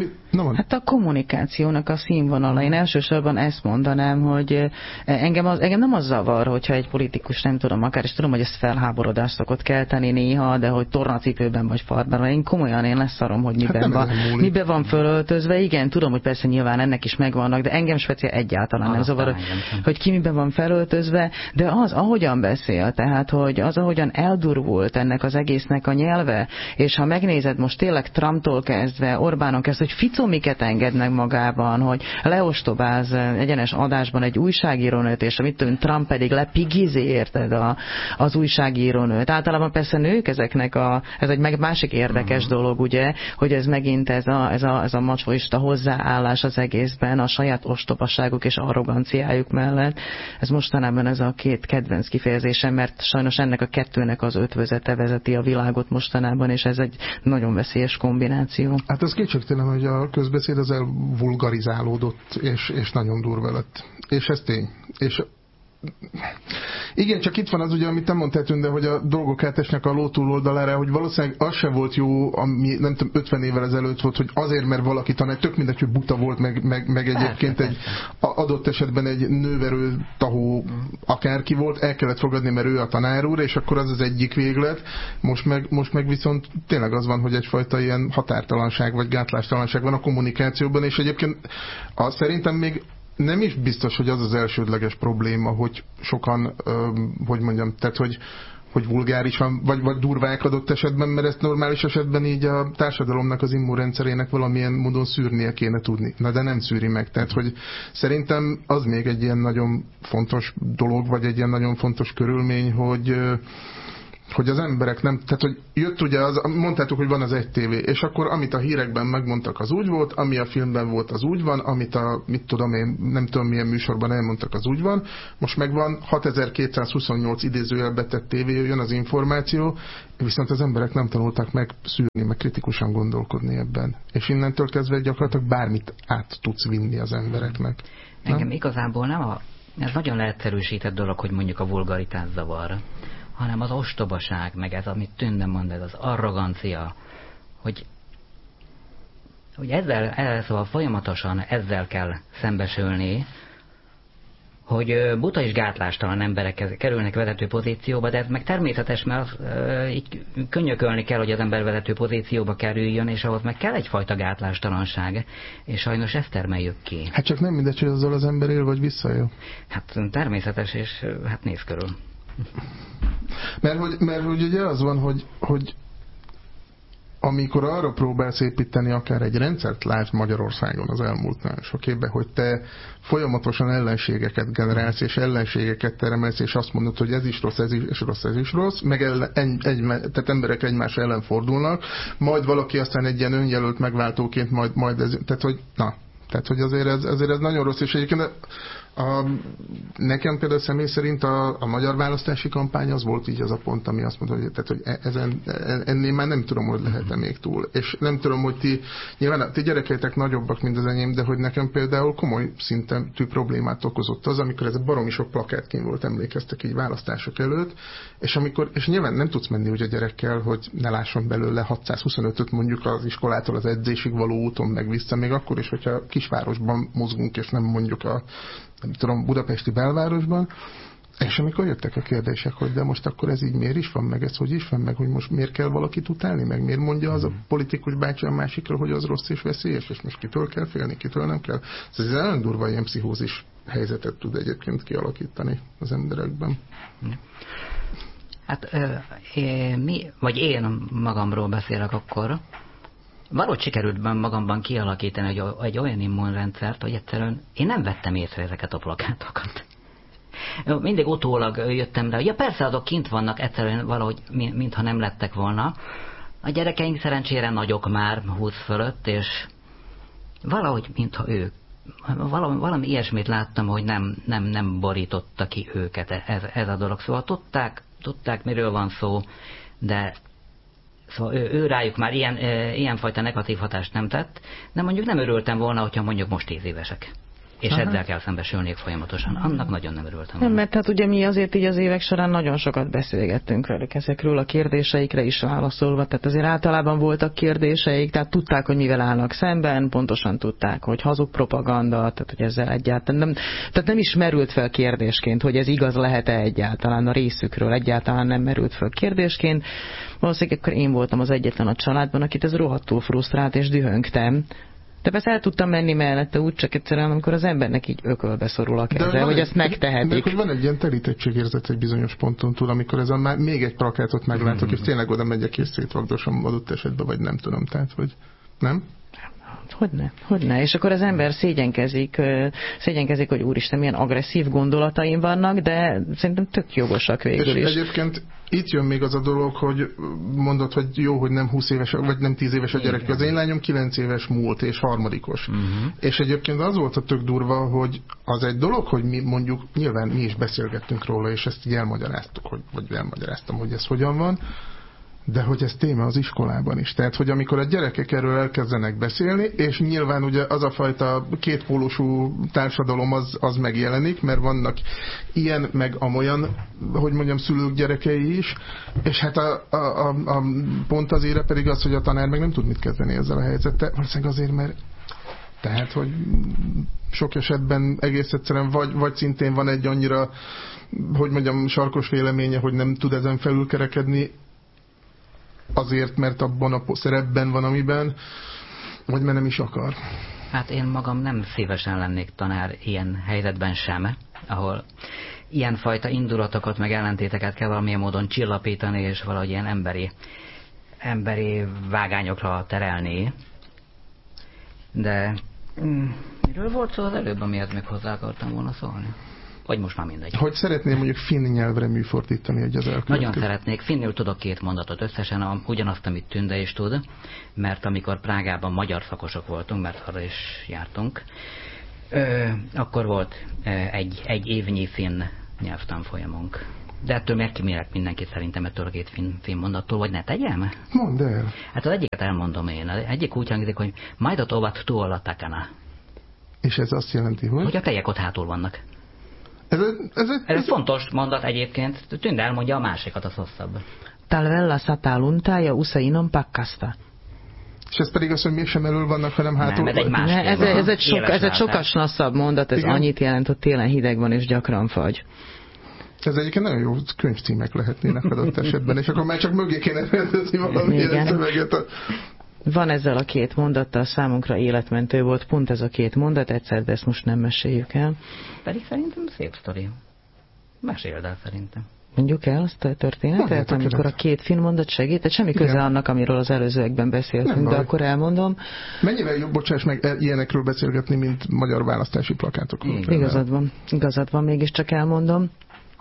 Hát a kommunikációnak a színvonala. Én elsősorban ezt mondanám, hogy engem nem az zavar, hogyha egy politikus, nem tudom, akár is tudom, hogy ezt felháborodást szokott kelteni néha, de hogy tornacipőben vagy fardban. Én komolyan leszarom, hogy miben van fölöltözve. Igen, tudom, hogy persze nyilván ennek is megvannak, de engem speciál egyáltalán nem zavar, hogy ki miben van felöltözve, de az, ahogyan beszél, tehát, hogy az, ahogyan eldurvult ennek az egésznek a nyelve, és ha megnézed most tényleg Trumptól kezdve, Orbánon kezdve, hogy Fico miket engednek magában, hogy leostobáz egyenes adásban egy újságírónőt, és mit tudom, Trump pedig lepigizé, érted, az újságírónőt. Általában persze nők ez egy másik érdekes dolog, ugye, hogy ez megint ez a macsoista hozzáállás az egészben, a saját ostobaságuk és arroganciájuk mellett. Ez mostanában ez a két kedvenc kifejezésem, mert sajnos ennek a kettőnek az ötvözete vezeti a világot mostanában, és ez egy nagyon veszélyes kombináció. Hát ez kétségtelen, hogy a közbeszéd az elvulgarizálódott, és nagyon durva lett. És ez tény. Igen, csak itt van az ugye, amit te mondtál, Tünde, hogy a dolgok átesnek a ló túloldalára, hogy valószínűleg az se volt jó, ami nem tudom, 50 évvel ezelőtt volt, hogy azért, mert valaki tanár, tök mindegy, hogy buta volt, meg egyébként egy adott esetben egy nőverő tahó akárki volt, el kellett fogadni, mert ő a tanár úr, és akkor az egyik véglet. Most meg viszont tényleg az van, hogy egyfajta ilyen határtalanság vagy gátlástalanság van a kommunikációban, és egyébként szerintem még nem is biztos, hogy az elsődleges probléma, hogy sokan, hogy mondjam, tehát hogy vulgárisan, vagy durvák adott esetben, mert ezt normális esetben így a társadalomnak, az immunrendszerének valamilyen módon szűrnie kéne tudni. Na de nem szűri meg. Tehát, hogy szerintem az még egy ilyen nagyon fontos dolog, vagy egy ilyen nagyon fontos körülmény, hogy az emberek nem, tehát hogy jött ugye mondtátok, hogy van az egy tévé, és akkor amit a hírekben megmondtak, az úgy volt, ami a filmben volt, az úgy van, amit mit tudom én, nem tudom milyen műsorban elmondtak, az úgy van, most megvan 6228 idézőjelbe tett tévé, jön az információ, viszont az emberek nem tanultak meg szűrni, meg kritikusan gondolkodni ebben. És innentől kezdve gyakorlatilag bármit át tudsz vinni az embereknek. Engem igazából nem ez nagyon leegyszerűsített dolog, hogy mondjuk a vulgaritás zavar, hanem az ostobaság, meg ez, amit Tünde mond, ez az arrogancia, hogy szóval folyamatosan ezzel kell szembesülni, hogy buta és gátlástalan emberek kerülnek vezető pozícióba, de ez meg természetes, mert így könnyökölni kell, hogy az ember vezető pozícióba kerüljön, és ahhoz meg kell egyfajta gátlástalanság, és sajnos ezt termeljük ki. Hát csak nem mindegy, hogy azzal az ember él, vagy visszaél. Hát természetes, és hát néz körül. Mert hogy ugye az van, hogy amikor arra próbálsz építeni akár egy rendszert, lásd Magyarországon az elmúlt nagyon sok évben, hogy te folyamatosan ellenségeket generálsz, és ellenségeket termelsz, és azt mondod, hogy ez is rossz, ez is rossz, ez is rossz, meg tehát emberek egymás ellen fordulnak, majd valaki aztán egy ilyen önjelölt megváltóként majd ez, tehát hogy azért ez nagyon rossz, és egyébként nekem például személy szerint a magyar választási kampány az volt így az a pont, ami azt mondta, hogy ennél már nem tudom, hogy lehet-e még túl. És nem tudom, hogy nyilván ti gyerekeitek nagyobbak, mint az enyém, de hogy nekem például komoly szintű problémát okozott az, amikor ez a baromi sok plakátként volt, emlékeztek így választások előtt, és nyilván nem tudsz menni úgy a gyerekkel, hogy ne lásson belőle 625-öt mondjuk az iskolától az edzésig való úton meg vissza, még akkor is, hogyha kisvárosban mozgunk, és nem mondjuk nem tudom, budapesti belvárosban, és amikor jöttek a kérdések, hogy de most akkor ez így miért is van, meg ez hogy is van, meg hogy most miért kell valakit utálni, meg miért mondja az a politikus bácsi a másikról, hogy az rossz és veszélyes, és most kitől kell félni, kitől nem kell. Ez egy nagyon durva ilyen pszichózis helyzetet tud egyébként kialakítani az emberekben. Hát én magamról beszélek akkor, valahogy sikerült magamban kialakítani egy olyan immunrendszert, hogy egyszerűen én nem vettem észre ezeket a plakátokat. Mindig utólag jöttem rá. Ja, persze azok kint vannak egyszerűen valahogy, mintha nem lettek volna. A gyerekeink szerencsére nagyok már 20 fölött, és valahogy, mintha ők. Valami ilyesmit láttam, hogy nem borította ki őket ez a dolog. Szóval tudták, miről van szó, de szóval ő rájuk már ilyenfajta negatív hatást nem tett, de mondjuk nem örültem volna, hogyha mondjuk most 10 évesek. És ezzel kell szembesülniük folyamatosan. Annak nagyon nem örültem. Nem, mert hát ugye mi azért így az évek során nagyon sokat beszélgettünk velük ezekről a kérdéseikre is válaszolva, tehát azért általában voltak kérdéseik, tehát tudták, hogy mivel állnak szemben, pontosan tudták, hogy hazug propaganda, tehát hogy ezzel egyáltalán nem, tehát nem is merült fel kérdésként, hogy ez igaz lehet-e egyáltalán a részükről, egyáltalán nem merült fel kérdésként. Valószínűleg akkor én voltam az egyetlen a családban, akit ez rohadtul frusztrált, és dühöngtem. De persze el tudtam menni mellette úgy, csak egyszerűen, amikor az embernek így ökölbe szorul a keze, hogy ezt megtehetik. De hogy van egy ilyen telítettségérzet egy bizonyos ponton túl, amikor ezen már még egy plakátot meglátok, és tényleg oda megyek és szétvagdosom adott esetben, vagy nem tudom, tehát, hogy nem? Hogyne. És akkor az ember szégyenkezik, hogy úristen, milyen agresszív gondolataim vannak, de szerintem tök jogosak végül is. És egyébként itt jön még az a dolog, hogy mondod, hogy jó, hogy nem 20 éves, vagy nem 10 éves a gyerek. Az én lányom 9 éves múlt, és harmadikos. És egyébként az volt a tök durva, hogy az egy dolog, hogy mi mondjuk, nyilván mi is beszélgettünk róla, és ezt így elmagyaráztuk, vagy elmagyaráztam, hogy ez hogyan van, de hogy ez téma az iskolában is. Tehát, hogy amikor a gyerekek erről elkezdenek beszélni, és nyilván ugye az a fajta kétpólusú társadalom az megjelenik, mert vannak ilyen, meg amolyan, hogy mondjam, szülők gyerekei is, és hát a pont az ére pedig az, hogy a tanár meg nem tud mit kezdeni ezzel a helyzettel. Valószínűleg azért, mert tehát, hogy sok esetben egész egyszerűen vagy szintén van egy annyira, hogy mondjam, sarkos véleménye, hogy nem tud ezen felülkerekedni, azért, mert abban a szerepben van, amiben, vagy mert nem is akar. Hát én magam nem szívesen lennék tanár ilyen helyzetben sem, ahol ilyenfajta indulatokat, meg ellentéteket kell valamilyen módon csillapítani, és valahogy ilyen emberi vágányokra terelni. De miről volt szó az előbb, amiért még hozzá akartam volna szólni? Vagy most már mindegy. Hogy szeretném mondjuk finn nyelvre műfordítani egy az elkövetkező? Nagyon szeretnék. Finnül tudok 2 mondatot összesen, ugyanazt, amit Tünde is tud, mert amikor Prágában magyar szakosok voltunk, mert arra is jártunk, akkor volt egy évnyi finn nyelvtanfolyamunk. De ettől miért kimérek mindenkit szerintem ettől a 2 finn mondattól, vagy ne tegyem? Mondd el. Hát az egyiket elmondom én. Egyik úgy hangzik, hogy majdot ovat tuolla takana. És ez azt jelenti, hogy? Hogy a tejek ott hátul vannak. Ez fontos mondat egyébként. Tünde elmondja a másikat, az hosszabb. Talvella sataa lunta ja usein pakkasta. És ez pedig az, hogy mégsem elől vannak, hanem hátul. Nem, ez egy sokas nasszabb mondat, ez igen? Annyit jelent, hogy télen hideg van és gyakran fagy. Ez egyébként nagyon jó könyvcímek lehetnének adott esetben, és akkor már csak mögé kéne rendezni valamilyen szöveget. Van ezzel a 2 mondattal, számunkra életmentő volt pont ez a 2 mondat, egyszer, de ezt most nem meséljük el. Pedig szerintem szép sztori. Meséld el szerintem. Mondjuk el azt a történetet, amikor a 2 finn mondat segített, semmi köze annak, amiről az előzőekben beszéltünk, de akkor elmondom. Mennyivel jobb, bocsáss meg, ilyenekről beszélgetni, mint magyar választási plakátokról? Igazad van, mégiscsak elmondom.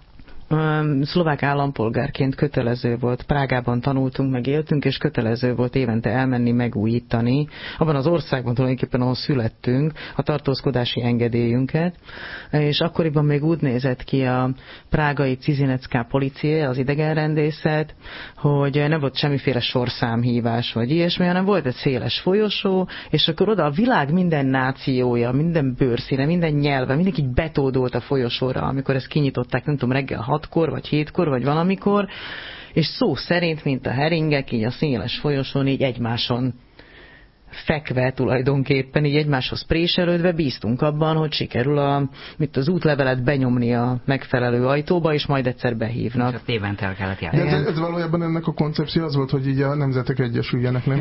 Szlovák állampolgárként kötelező volt, Prágában tanultunk, meg éltünk, és kötelező volt évente elmenni, megújítani, abban az országban tulajdonképpen, ahol születtünk, a tartózkodási engedélyünket, és akkoriban még úgy nézett ki a prágai Cizinecká policia, az idegenrendészet, hogy nem volt semmiféle sorszámhívás, vagy ilyesmi, hanem volt egy széles folyosó, és akkor oda a világ minden nációja, minden bőrszíne, minden nyelve, mindenki betódolt a folyosóra, amikor ezt kinyitották, nem tudom, reggel 6-kor, vagy 7-kor, vagy valamikor, és szó szerint, mint a heringek, így a széles folyosón, így egymáson fekve tulajdonképpen, így egymáshoz préselődve bíztunk abban, hogy sikerül az útlevelet benyomni a megfelelő ajtóba, és majd egyszer behívnak. És évente el kellett járni. De ez valójában ennek a koncepció az volt, hogy így a nemzetek egyesüljenek, nem?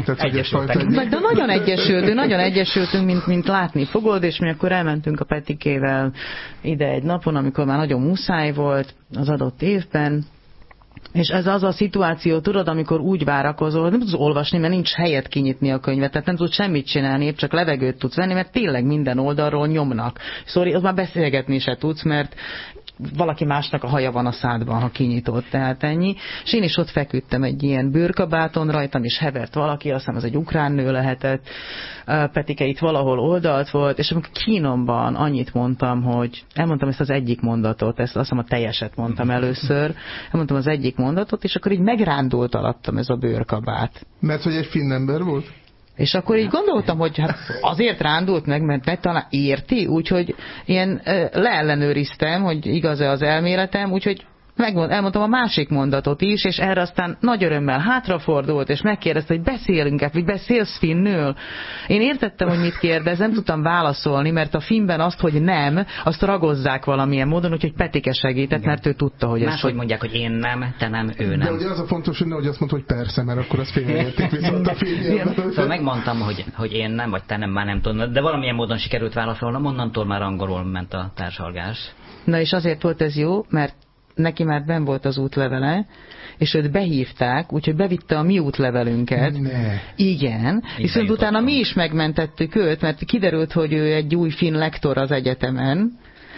De nagyon egyesültünk, mint látni fogod, és mi akkor elmentünk a Petikével ide egy napon, amikor már nagyon muszáj volt az adott évben. És ez az a szituáció, tudod, amikor úgy várakozol, nem tudsz olvasni, mert nincs helyet kinyitni a könyvet, tehát nem tudsz semmit csinálni, épp csak levegőt tudsz venni, mert tényleg minden oldalról nyomnak. Szóval ott már beszélgetni se tudsz, mert valaki másnak a haja van a szádban, ha kinyitott, tehát ennyi. És én is ott feküdtem egy ilyen bőrkabáton, rajtam is hevert valaki, azt hiszem az egy ukrán nő lehetett, Petike itt valahol oldalt volt, és amikor kínomban annyit mondtam, hogy elmondtam ezt az egyik mondatot, ezt azt hiszem a teljeset mondtam először, elmondtam az egyik mondatot, és akkor így megrándult alattam ez a bőrkabát. Mert hogy egy finn ember volt? És akkor így gondoltam, hogy hát azért rándult meg, mert talán érti, úgyhogy ilyen leellenőriztem, hogy igaz-e az elméletem, úgyhogy elmondtam a másik mondatot is, és erre aztán nagy örömmel hátrafordult, és megkérdezte, hogy beszélünk-e, vagy beszélsz finnül? Én értettem, hogy mit kérdez, nem tudtam válaszolni, mert a finnben azt, hogy nem, azt ragozzák valamilyen módon, úgyhogy Petike segített, igen. Mert ő tudta, hogy ez... Máshogy mondják, hogy én nem, te nem, ő nem. De ugye az a fontos, hogy nehogy azt mondta, hogy persze, mert akkor az félreérték viszont a filmjében. Szóval megmondtam, hogy én nem, vagy te nem, már nem tudom, de valamilyen módon sikerült válaszolnom, onnantól már angolul ment a társalgás. Na és azért volt ez jó, mert neki már benn volt az útlevele, és őt behívták, úgyhogy bevitte a mi útlevelünket. Ne. Igen, viszont utána mi is megmentettük őt, mert kiderült, hogy ő egy új finn lektor az egyetemen,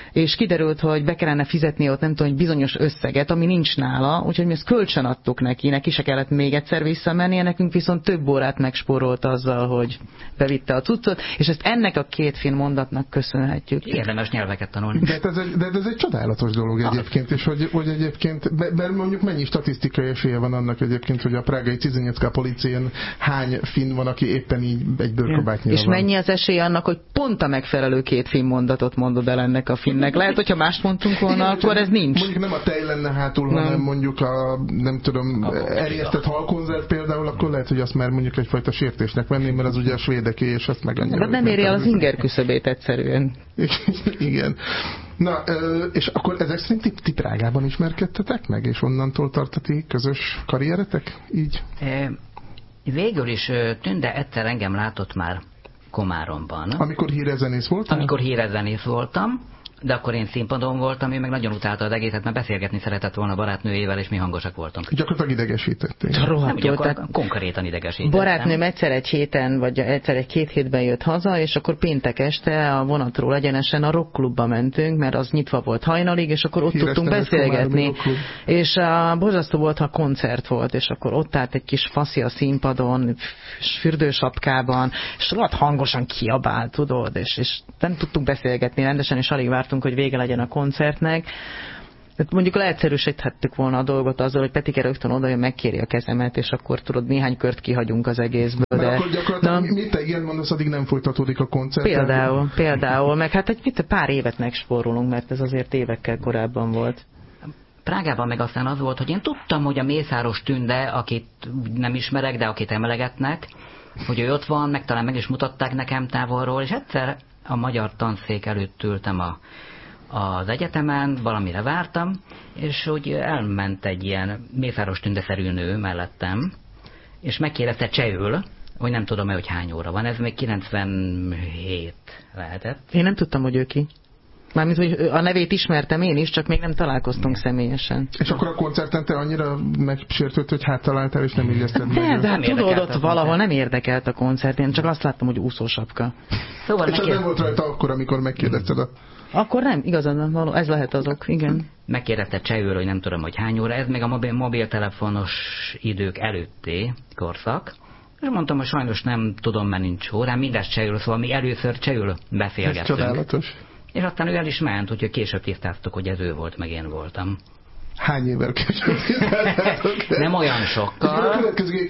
és kiderült, hogy be kellene fizetni ott nem tudom, egy bizonyos összeget, ami nincs nála, úgyhogy mi ezt kölcsön adtuk neki se kellett még egyszer visszamennie, nekünk viszont több órát megspórolt azzal, hogy bevitte a cuccot, és ezt ennek a két finn mondatnak köszönhetjük. Érdemes nyelveket tanulni. De ez egy csodálatos dolog egyébként, és hogy egyébként, mert mondjuk mennyi statisztikai esélye van annak egyébként, hogy a prágai Cizinyecká policén hány finn van, aki éppen így egy bőrkabátnyira és van. Mennyi az esély annak, hogy pont a megfelelő két finn mondatot mondod el ennek a finnek. Lehet, hogyha mást mondtunk volna, igen, akkor ez nincs. Mondjuk nem a tej lenne hátul, hanem mondjuk a, nem tudom, erjesztett halkonzerv például, akkor lehet, hogy azt már mondjuk egyfajta sértésnek venni, mert az ugye a svédeké, és azt meg annyira. De nem éri el az inger küszöbét egyszerűen. Igen. Na, és akkor ezek szerint ti Prágában ismerkedtetek meg, és onnantól tart a ti közös karrieretek? Így? Végül is Tünde egyszer engem látott már Komáromban. Amikor hírezenész voltam? Amikor hírezenész voltam, de akkor én színpadon voltam, ő meg nagyon utálta az egészet, mert beszélgetni szeretett volna barátnőjével, és mi hangosak voltunk. Gyakorlatilag idegesítették. Konkrétan idegesítettem. Barátnőm egyszer egy héten, vagy egyszer egy 2 hétben jött haza, és akkor péntek este a vonatról egyenesen a rockklubba mentünk, mert az nyitva volt hajnalig, és akkor ott tudtunk beszélgetni. És borzasztó volt, ha koncert volt, és akkor ott állt egy kis faszi a színpadon, fürdősapkában, és rohadt hangosan kiabált, tudod, és nem tudtunk beszélgetni rendesen, és alig vártunk, hogy vége legyen a koncertnek. Mondjuk leegyszerűsíthettük volna a dolgot azzal, hogy Petike rögtön odajön, megkéri a kezemet, és akkor tudod, néhány kört kihagyunk az egészből. De akkor gyakorlatilag mit te igen mondasz, addig nem folytatódik a koncert? Például, meg hát egy pár évet megspórolunk, mert ez azért évekkel korábban volt. Prágában meg aztán az volt, hogy én tudtam, hogy a Mészáros Tünde, akit nem ismerek, de akit emlegetnek, hogy ő ott van, meg talán meg is mutatták nekem távolról, és egyszer a magyar tanszék előtt ültem az egyetemen, valamire vártam, és úgy elment egy ilyen Mészáros Tünde-szerű nő mellettem, és megkérdezte csehül, hogy nem tudom-e, hogy hány óra van. Ez még 97 lehetett. Én nem tudtam, hogy ő ki. Mármint, hogy a nevét ismertem én is, csak még nem találkoztunk személyesen. És akkor a koncerten te annyira megsértődött, hogy találtál, és nem érezted meg? De hát tudod, ott valahol nem érdekelt a koncert, én csak azt láttam, hogy úszósapka. Szóval és az nem volt rajta akkor, amikor megkérdezted a... Akkor nem, igazán való, ez lehet azok, igen. Megkérdezte csehül, hogy nem tudom, hogy hány óra, ez még a mobiltelefonos idők előtti korszak. És mondtam, hogy sajnos nem tudom, mert nincs órám, mindez csehül, szóval mi először csehül beszélgettünk. Ez csodálatos. És aztán ő el is ment, úgyhogy később tisztáztuk, hogy ez ő volt, meg én voltam. Hány évvel később tisztáztátok? Nem olyan sokkal. A következő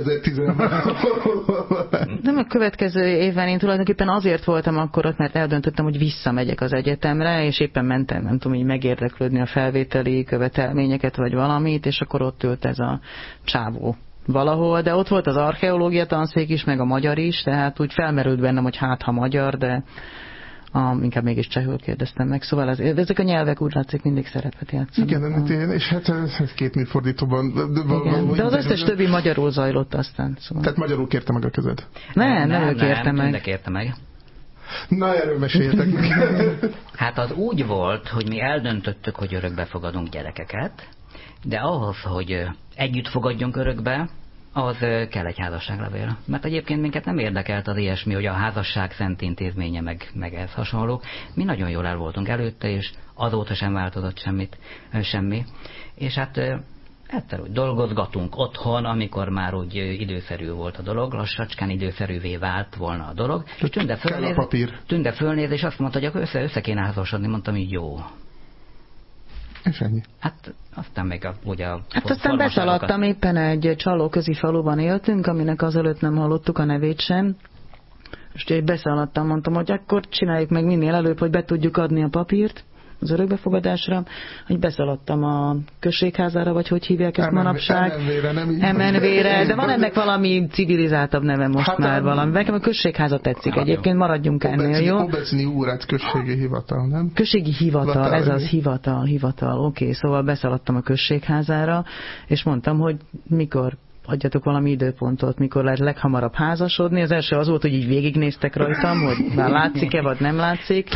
2010-ben. Nem a következő évben, én tulajdonképpen azért voltam akkor ott, mert eldöntöttem, hogy visszamegyek az egyetemre, és éppen mentem, nem tudom, így megérdeklődni a felvételi követelményeket, vagy valamit, és akkor ott ült ez a csávó valahol, de ott volt az archeológia tanszék is, meg a magyar is, tehát úgy felmerült bennem, hogy hát ha magyar, de inkább mégis csehül kérdeztem meg, szóval ezek a nyelvek úgy látszik mindig szeretvet játszani. Igen, és hát ez két műfordítóban. De az összes többi magyarul zajlott aztán. Szóval. Tehát magyarul kérte meg a kezed? Nem, ő kérte meg. Nem kérte meg. Na, erről meséltek. Hát az úgy volt, hogy mi eldöntöttük, hogy örökbe fogadunk gyerekeket, de ahhoz, hogy együtt fogadjunk örökbe, az kell egy házasságlevél. Mert egyébként minket nem érdekelt az ilyesmi, hogy a házasság szent intézménye meg ez hasonló. Mi nagyon jól el voltunk előtte, és azóta sem változott semmi. És hát egyszer úgy dolgozgatunk otthon, amikor már úgy időszerű volt a dolog, lassacskán időszerűvé vált volna a dolog. És Tünde fölnéz, és azt mondta, hogy össze kéne házasodni. Mondtam, hogy jó. És ennyi. Hát aztán még ugye hát aztán beszaladtam, éppen egy csalóközi faluban éltünk, aminek azelőtt nem hallottuk a nevét sem. És beszaladtam, mondtam, hogy akkor csináljuk meg minél előbb, hogy be tudjuk adni a papírt az örökbefogadásra, hogy beszaladtam a községházára, vagy hogy hívják ezt manapság? MNV-re, de van ennek valami civilizáltabb neve most hát már valami. Nekem a községháza tetszik egyébként, maradjunk ennél, jó? Obecni úrát községi hivatal, nem? Községi hivatal, ez az hivatal, oké, szóval beszaladtam a községházára, és mondtam, hogy mikor adjatok valami időpontot, mikor lehet leghamarabb házasodni. Az első az volt, hogy így végignéztek rajtam, hogy már látszik-e, vagy nem látszik.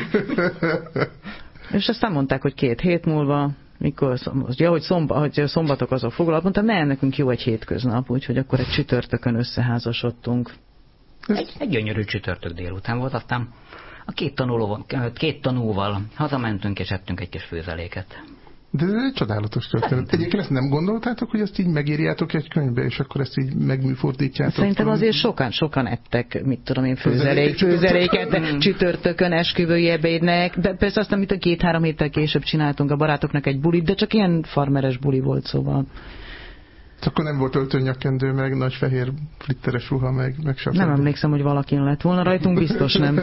És aztán mondták, hogy 2 hét múlva, mikor, hogy szombatok azok foglalt, mondtam, nem, nekünk jó egy hétköznap, úgyhogy akkor egy csütörtökön összeházasodtunk. Egy gyönyörű csütörtök délután volt, aztán A két tanúval hazamentünk, és ettünk egy kis főzeléket. De ez egy csodálatos történet. Egyébként ezt nem gondoltátok, hogy ezt így megírjátok egy könyvbe, és akkor ezt így megműfordítjátok? Szerintem azért sokan ettek, mit tudom én, főzeléket, csütörtökön esküvői ebédnek, de persze aztán, mint a 2-3 héttel később csináltunk a barátoknak egy bulit, de csak ilyen farmeres buli volt, szóval. Akkor nem volt öltönnyakendő, meg nagy fehér flitteres ruha, meg stb. Nem emlékszem, hogy valakin lett volna rajtunk, biztos nem.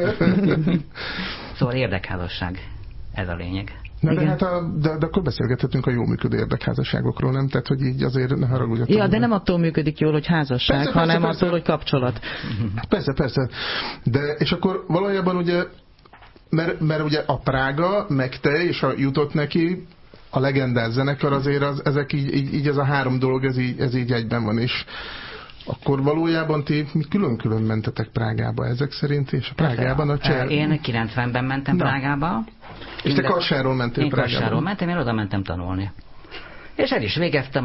Szóval érdekházasság, ez a lényeg. Na, de akkor beszélgethetünk a jól működő érdekházasságokról, nem? Tehát, hogy így azért ne haragudjatok. Ja, de nem attól működik jól, hogy házasság, hanem attól, hogy kapcsolat. Persze. De, és akkor valójában ugye, mert ugye a Prága, meg te, és a jutott neki, a legendás zenekar azért, ezek így ez a 3 dolog, ez így egyben van, és akkor valójában ti külön-külön mentetek Prágába ezek szerint, és a Prágában a cseh... Én 90-ben mentem Prágába. És te Kassáról mentél Prágába? Én Kassáról mentem, én oda mentem tanulni. És el is végeztem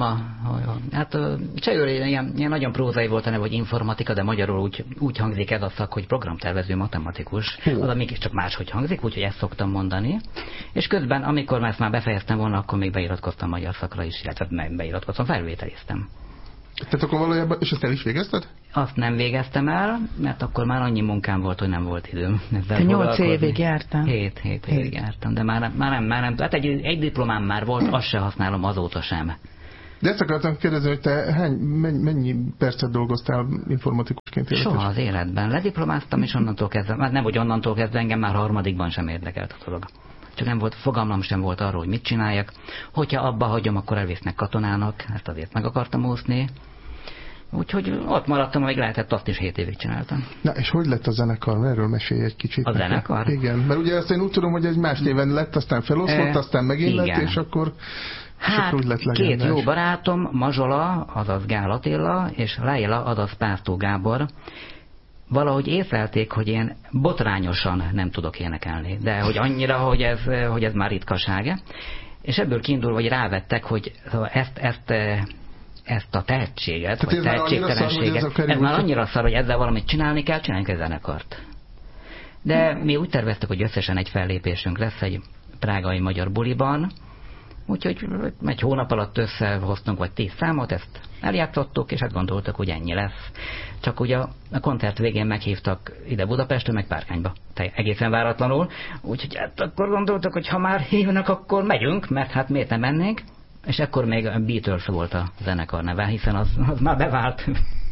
csehül ilyen nagyon prózai volt a neve, hogy informatika, de magyarul úgy hangzik ez a szak, hogy programtervező matematikus. Oda mégiscsak máshogy hangzik, úgyhogy ezt szoktam mondani. És közben, amikor ezt már befejeztem volna, akkor még beiratkoztam magyar szakra is, illetve beiratkoztam, felvételiztem. Tehát akkor valójában, és ezt el is végezted? Azt nem végeztem el, mert akkor már annyi munkám volt, hogy nem volt időm. Te 8 évig jártál? 7 évig jártam, de már nem. Hát egy diplomám már volt, azt se használom azóta sem. De ezt akartam kérdezni, hogy te mennyi percet dolgoztál informatikusként életesen? Soha az életben. Lediplomáztam, és onnantól kezdve, hát nem, hogy onnantól kezdve engem már 3. sem érdekelt a dolog. Csak nem volt, fogalmam sem volt arról, hogy mit csináljak. Hogyha abba hagyom, akkor elvisznek katonának, ezt azért meg akartam úszni. Úgyhogy ott maradtam, amíg lehetett, azt is 7 évig csináltam. Na, és hogy lett a zenekar? Erről mesélj egy kicsit. A zenekar? Igen, mert ugye azt én úgy tudom, hogy egy más néven lett, aztán feloszlott, aztán megint lett, és akkor... Hát, úgy lett 2 jó barátom, Mazsola, azaz Gál Attila, és Leila, azaz Pártó Gábor, valahogy észlelték, hogy én botrányosan nem tudok énekelni, de hogy annyira, hogy ez már ritkaság. És ebből kiindulva, hogy rávettek, hogy ezt a tehetséget, vagy tehetségtelenséget, ez már annyira szar, hogy ezzel valamit csinálni egy zenekart. De mi úgy terveztük, hogy összesen egy fellépésünk lesz egy prágai magyar buliban, úgyhogy egy hónap alatt összehoztunk vagy 10 számot, ezt eljátszottuk, és hát gondoltak, hogy ennyi lesz. Csak ugye a koncert végén meghívtak ide Budapestre, meg Párkányba. Egészen váratlanul. Úgyhogy hát akkor gondoltak, hogy ha már hívnak, akkor megyünk, mert hát miért nem mennénk. És akkor még a Beatles volt a zenekar neve, hiszen az már bevált.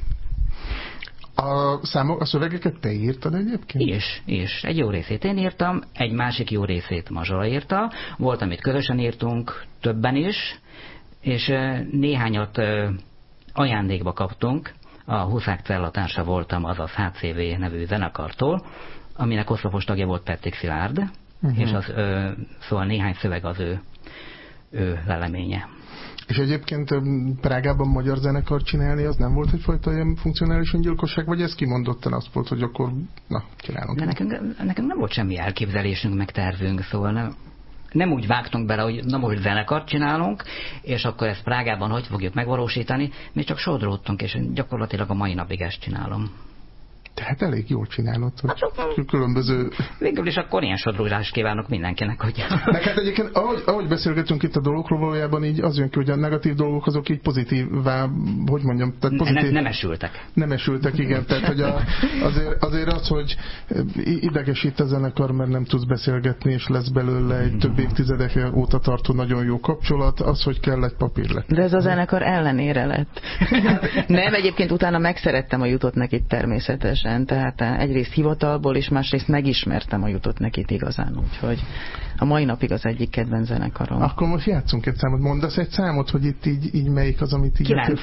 A szövegeket te írtad egyébként? És egy jó részét én írtam, egy másik jó részét Mazsola írta. Volt, amit közösen írtunk, többen is, és néhányat ajándékba kaptunk. A Huszák Cella társa voltam, azaz HCV nevű zenekartól, aminek oszlopos tagja volt Petrik Szilárd, és szóval néhány szöveg az ő leleménye. És egyébként Prágában magyar zenekar csinálni, az nem volt egyfajta ilyen funkcionális öngyilkosság, vagy ez kimondottan azt volt, hogy akkor, csinálunk. De nekünk nem volt semmi elképzelésünk, meg tervünk, szóval nem úgy vágtunk bele, hogy most zenekart csinálunk, és akkor ezt Prágában hogy fogjuk megvalósítani, mi csak sodródtunk, és gyakorlatilag a mai napig ezt csinálom. Tehát elég jól csinálod, hogy különböző... Végül is akkor ilyen sodródást kívánok mindenkinek, hogy... Meg hát egyébként, ahogy beszélgetünk itt a dolgokról, valójában így az jön ki, hogy a negatív dolgok azok így pozitívvá, hogy mondjam, tehát pozitív... Nem esültek. Nem esültek, igen. Tehát, hogy azért az, hogy idegesít a zenekar, mert nem tudsz beszélgetni, és lesz belőle egy több évtizedek óta tartó nagyon jó kapcsolat, az, hogy kell egy papír lett. De ez a zenekar ellenére lett. Nem, egyébként utána megszerettem a Jutott Nekit természetesen. Tehát egyrészt hivatalból, és másrészt megismertem a Jutott Nekit igazán, úgyhogy a mai napig az egyik kedvenc zenekarom. Akkor most játszunk egy számot. Mondasz egy számot, hogy itt így melyik az, amit így... 9.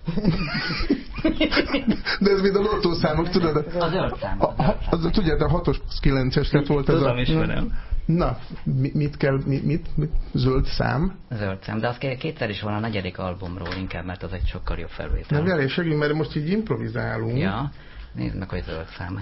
De ez mind a lottószámok, tudod? A zöld szám. Tudjátok, a 6-os 9-es, tehát volt ez a... Tudom, ismerem. Na, mit kell, mit? Zöld szám? Zöld szám, de az kétszer is van a 4. albumról inkább, mert az egy sokkal jobb felvétel. Nem, elég segít, mert most így improvizálunk. Ja. Nézd meg, hogy zöld szám.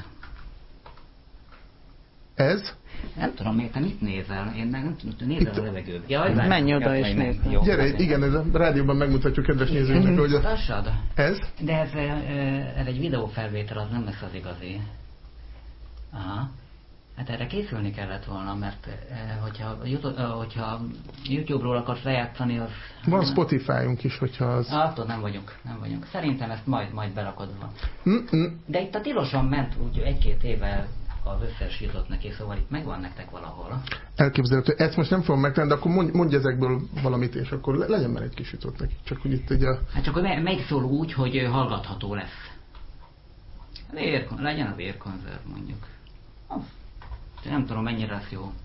Ez? Nem tudom, miért te mit nézel? Én nem tudom, nézel a levegőbe. Menj oda és nézd. Gyere, igen, ez a rádióban megmutatjuk kedves nézőinknek, hogy ez? De ez egy videófelvétel, az nem lesz az igazi. Aha. Hát erre készülni kellett volna, mert hogyha YouTube-ról akarsz lejátszani, az... Van Spotify-unk is, hogyha az... Attól nem vagyunk. Szerintem ezt majd berakod van. De itt a tilosan ment úgy 1-2 éve az összes jutott neki, szóval itt megvan nektek valahol. Elképzelhető. Ezt most nem fogom megtenni, de akkor mondj ezekből valamit, és akkor legyen már egy kis jutott neki. Csak hogy itt ugye... Hát csak melyik szól úgy, hogy hallgatható lesz. Legyen a vérkonzerv mondjuk. Nem tudom, mennyire lesz jó.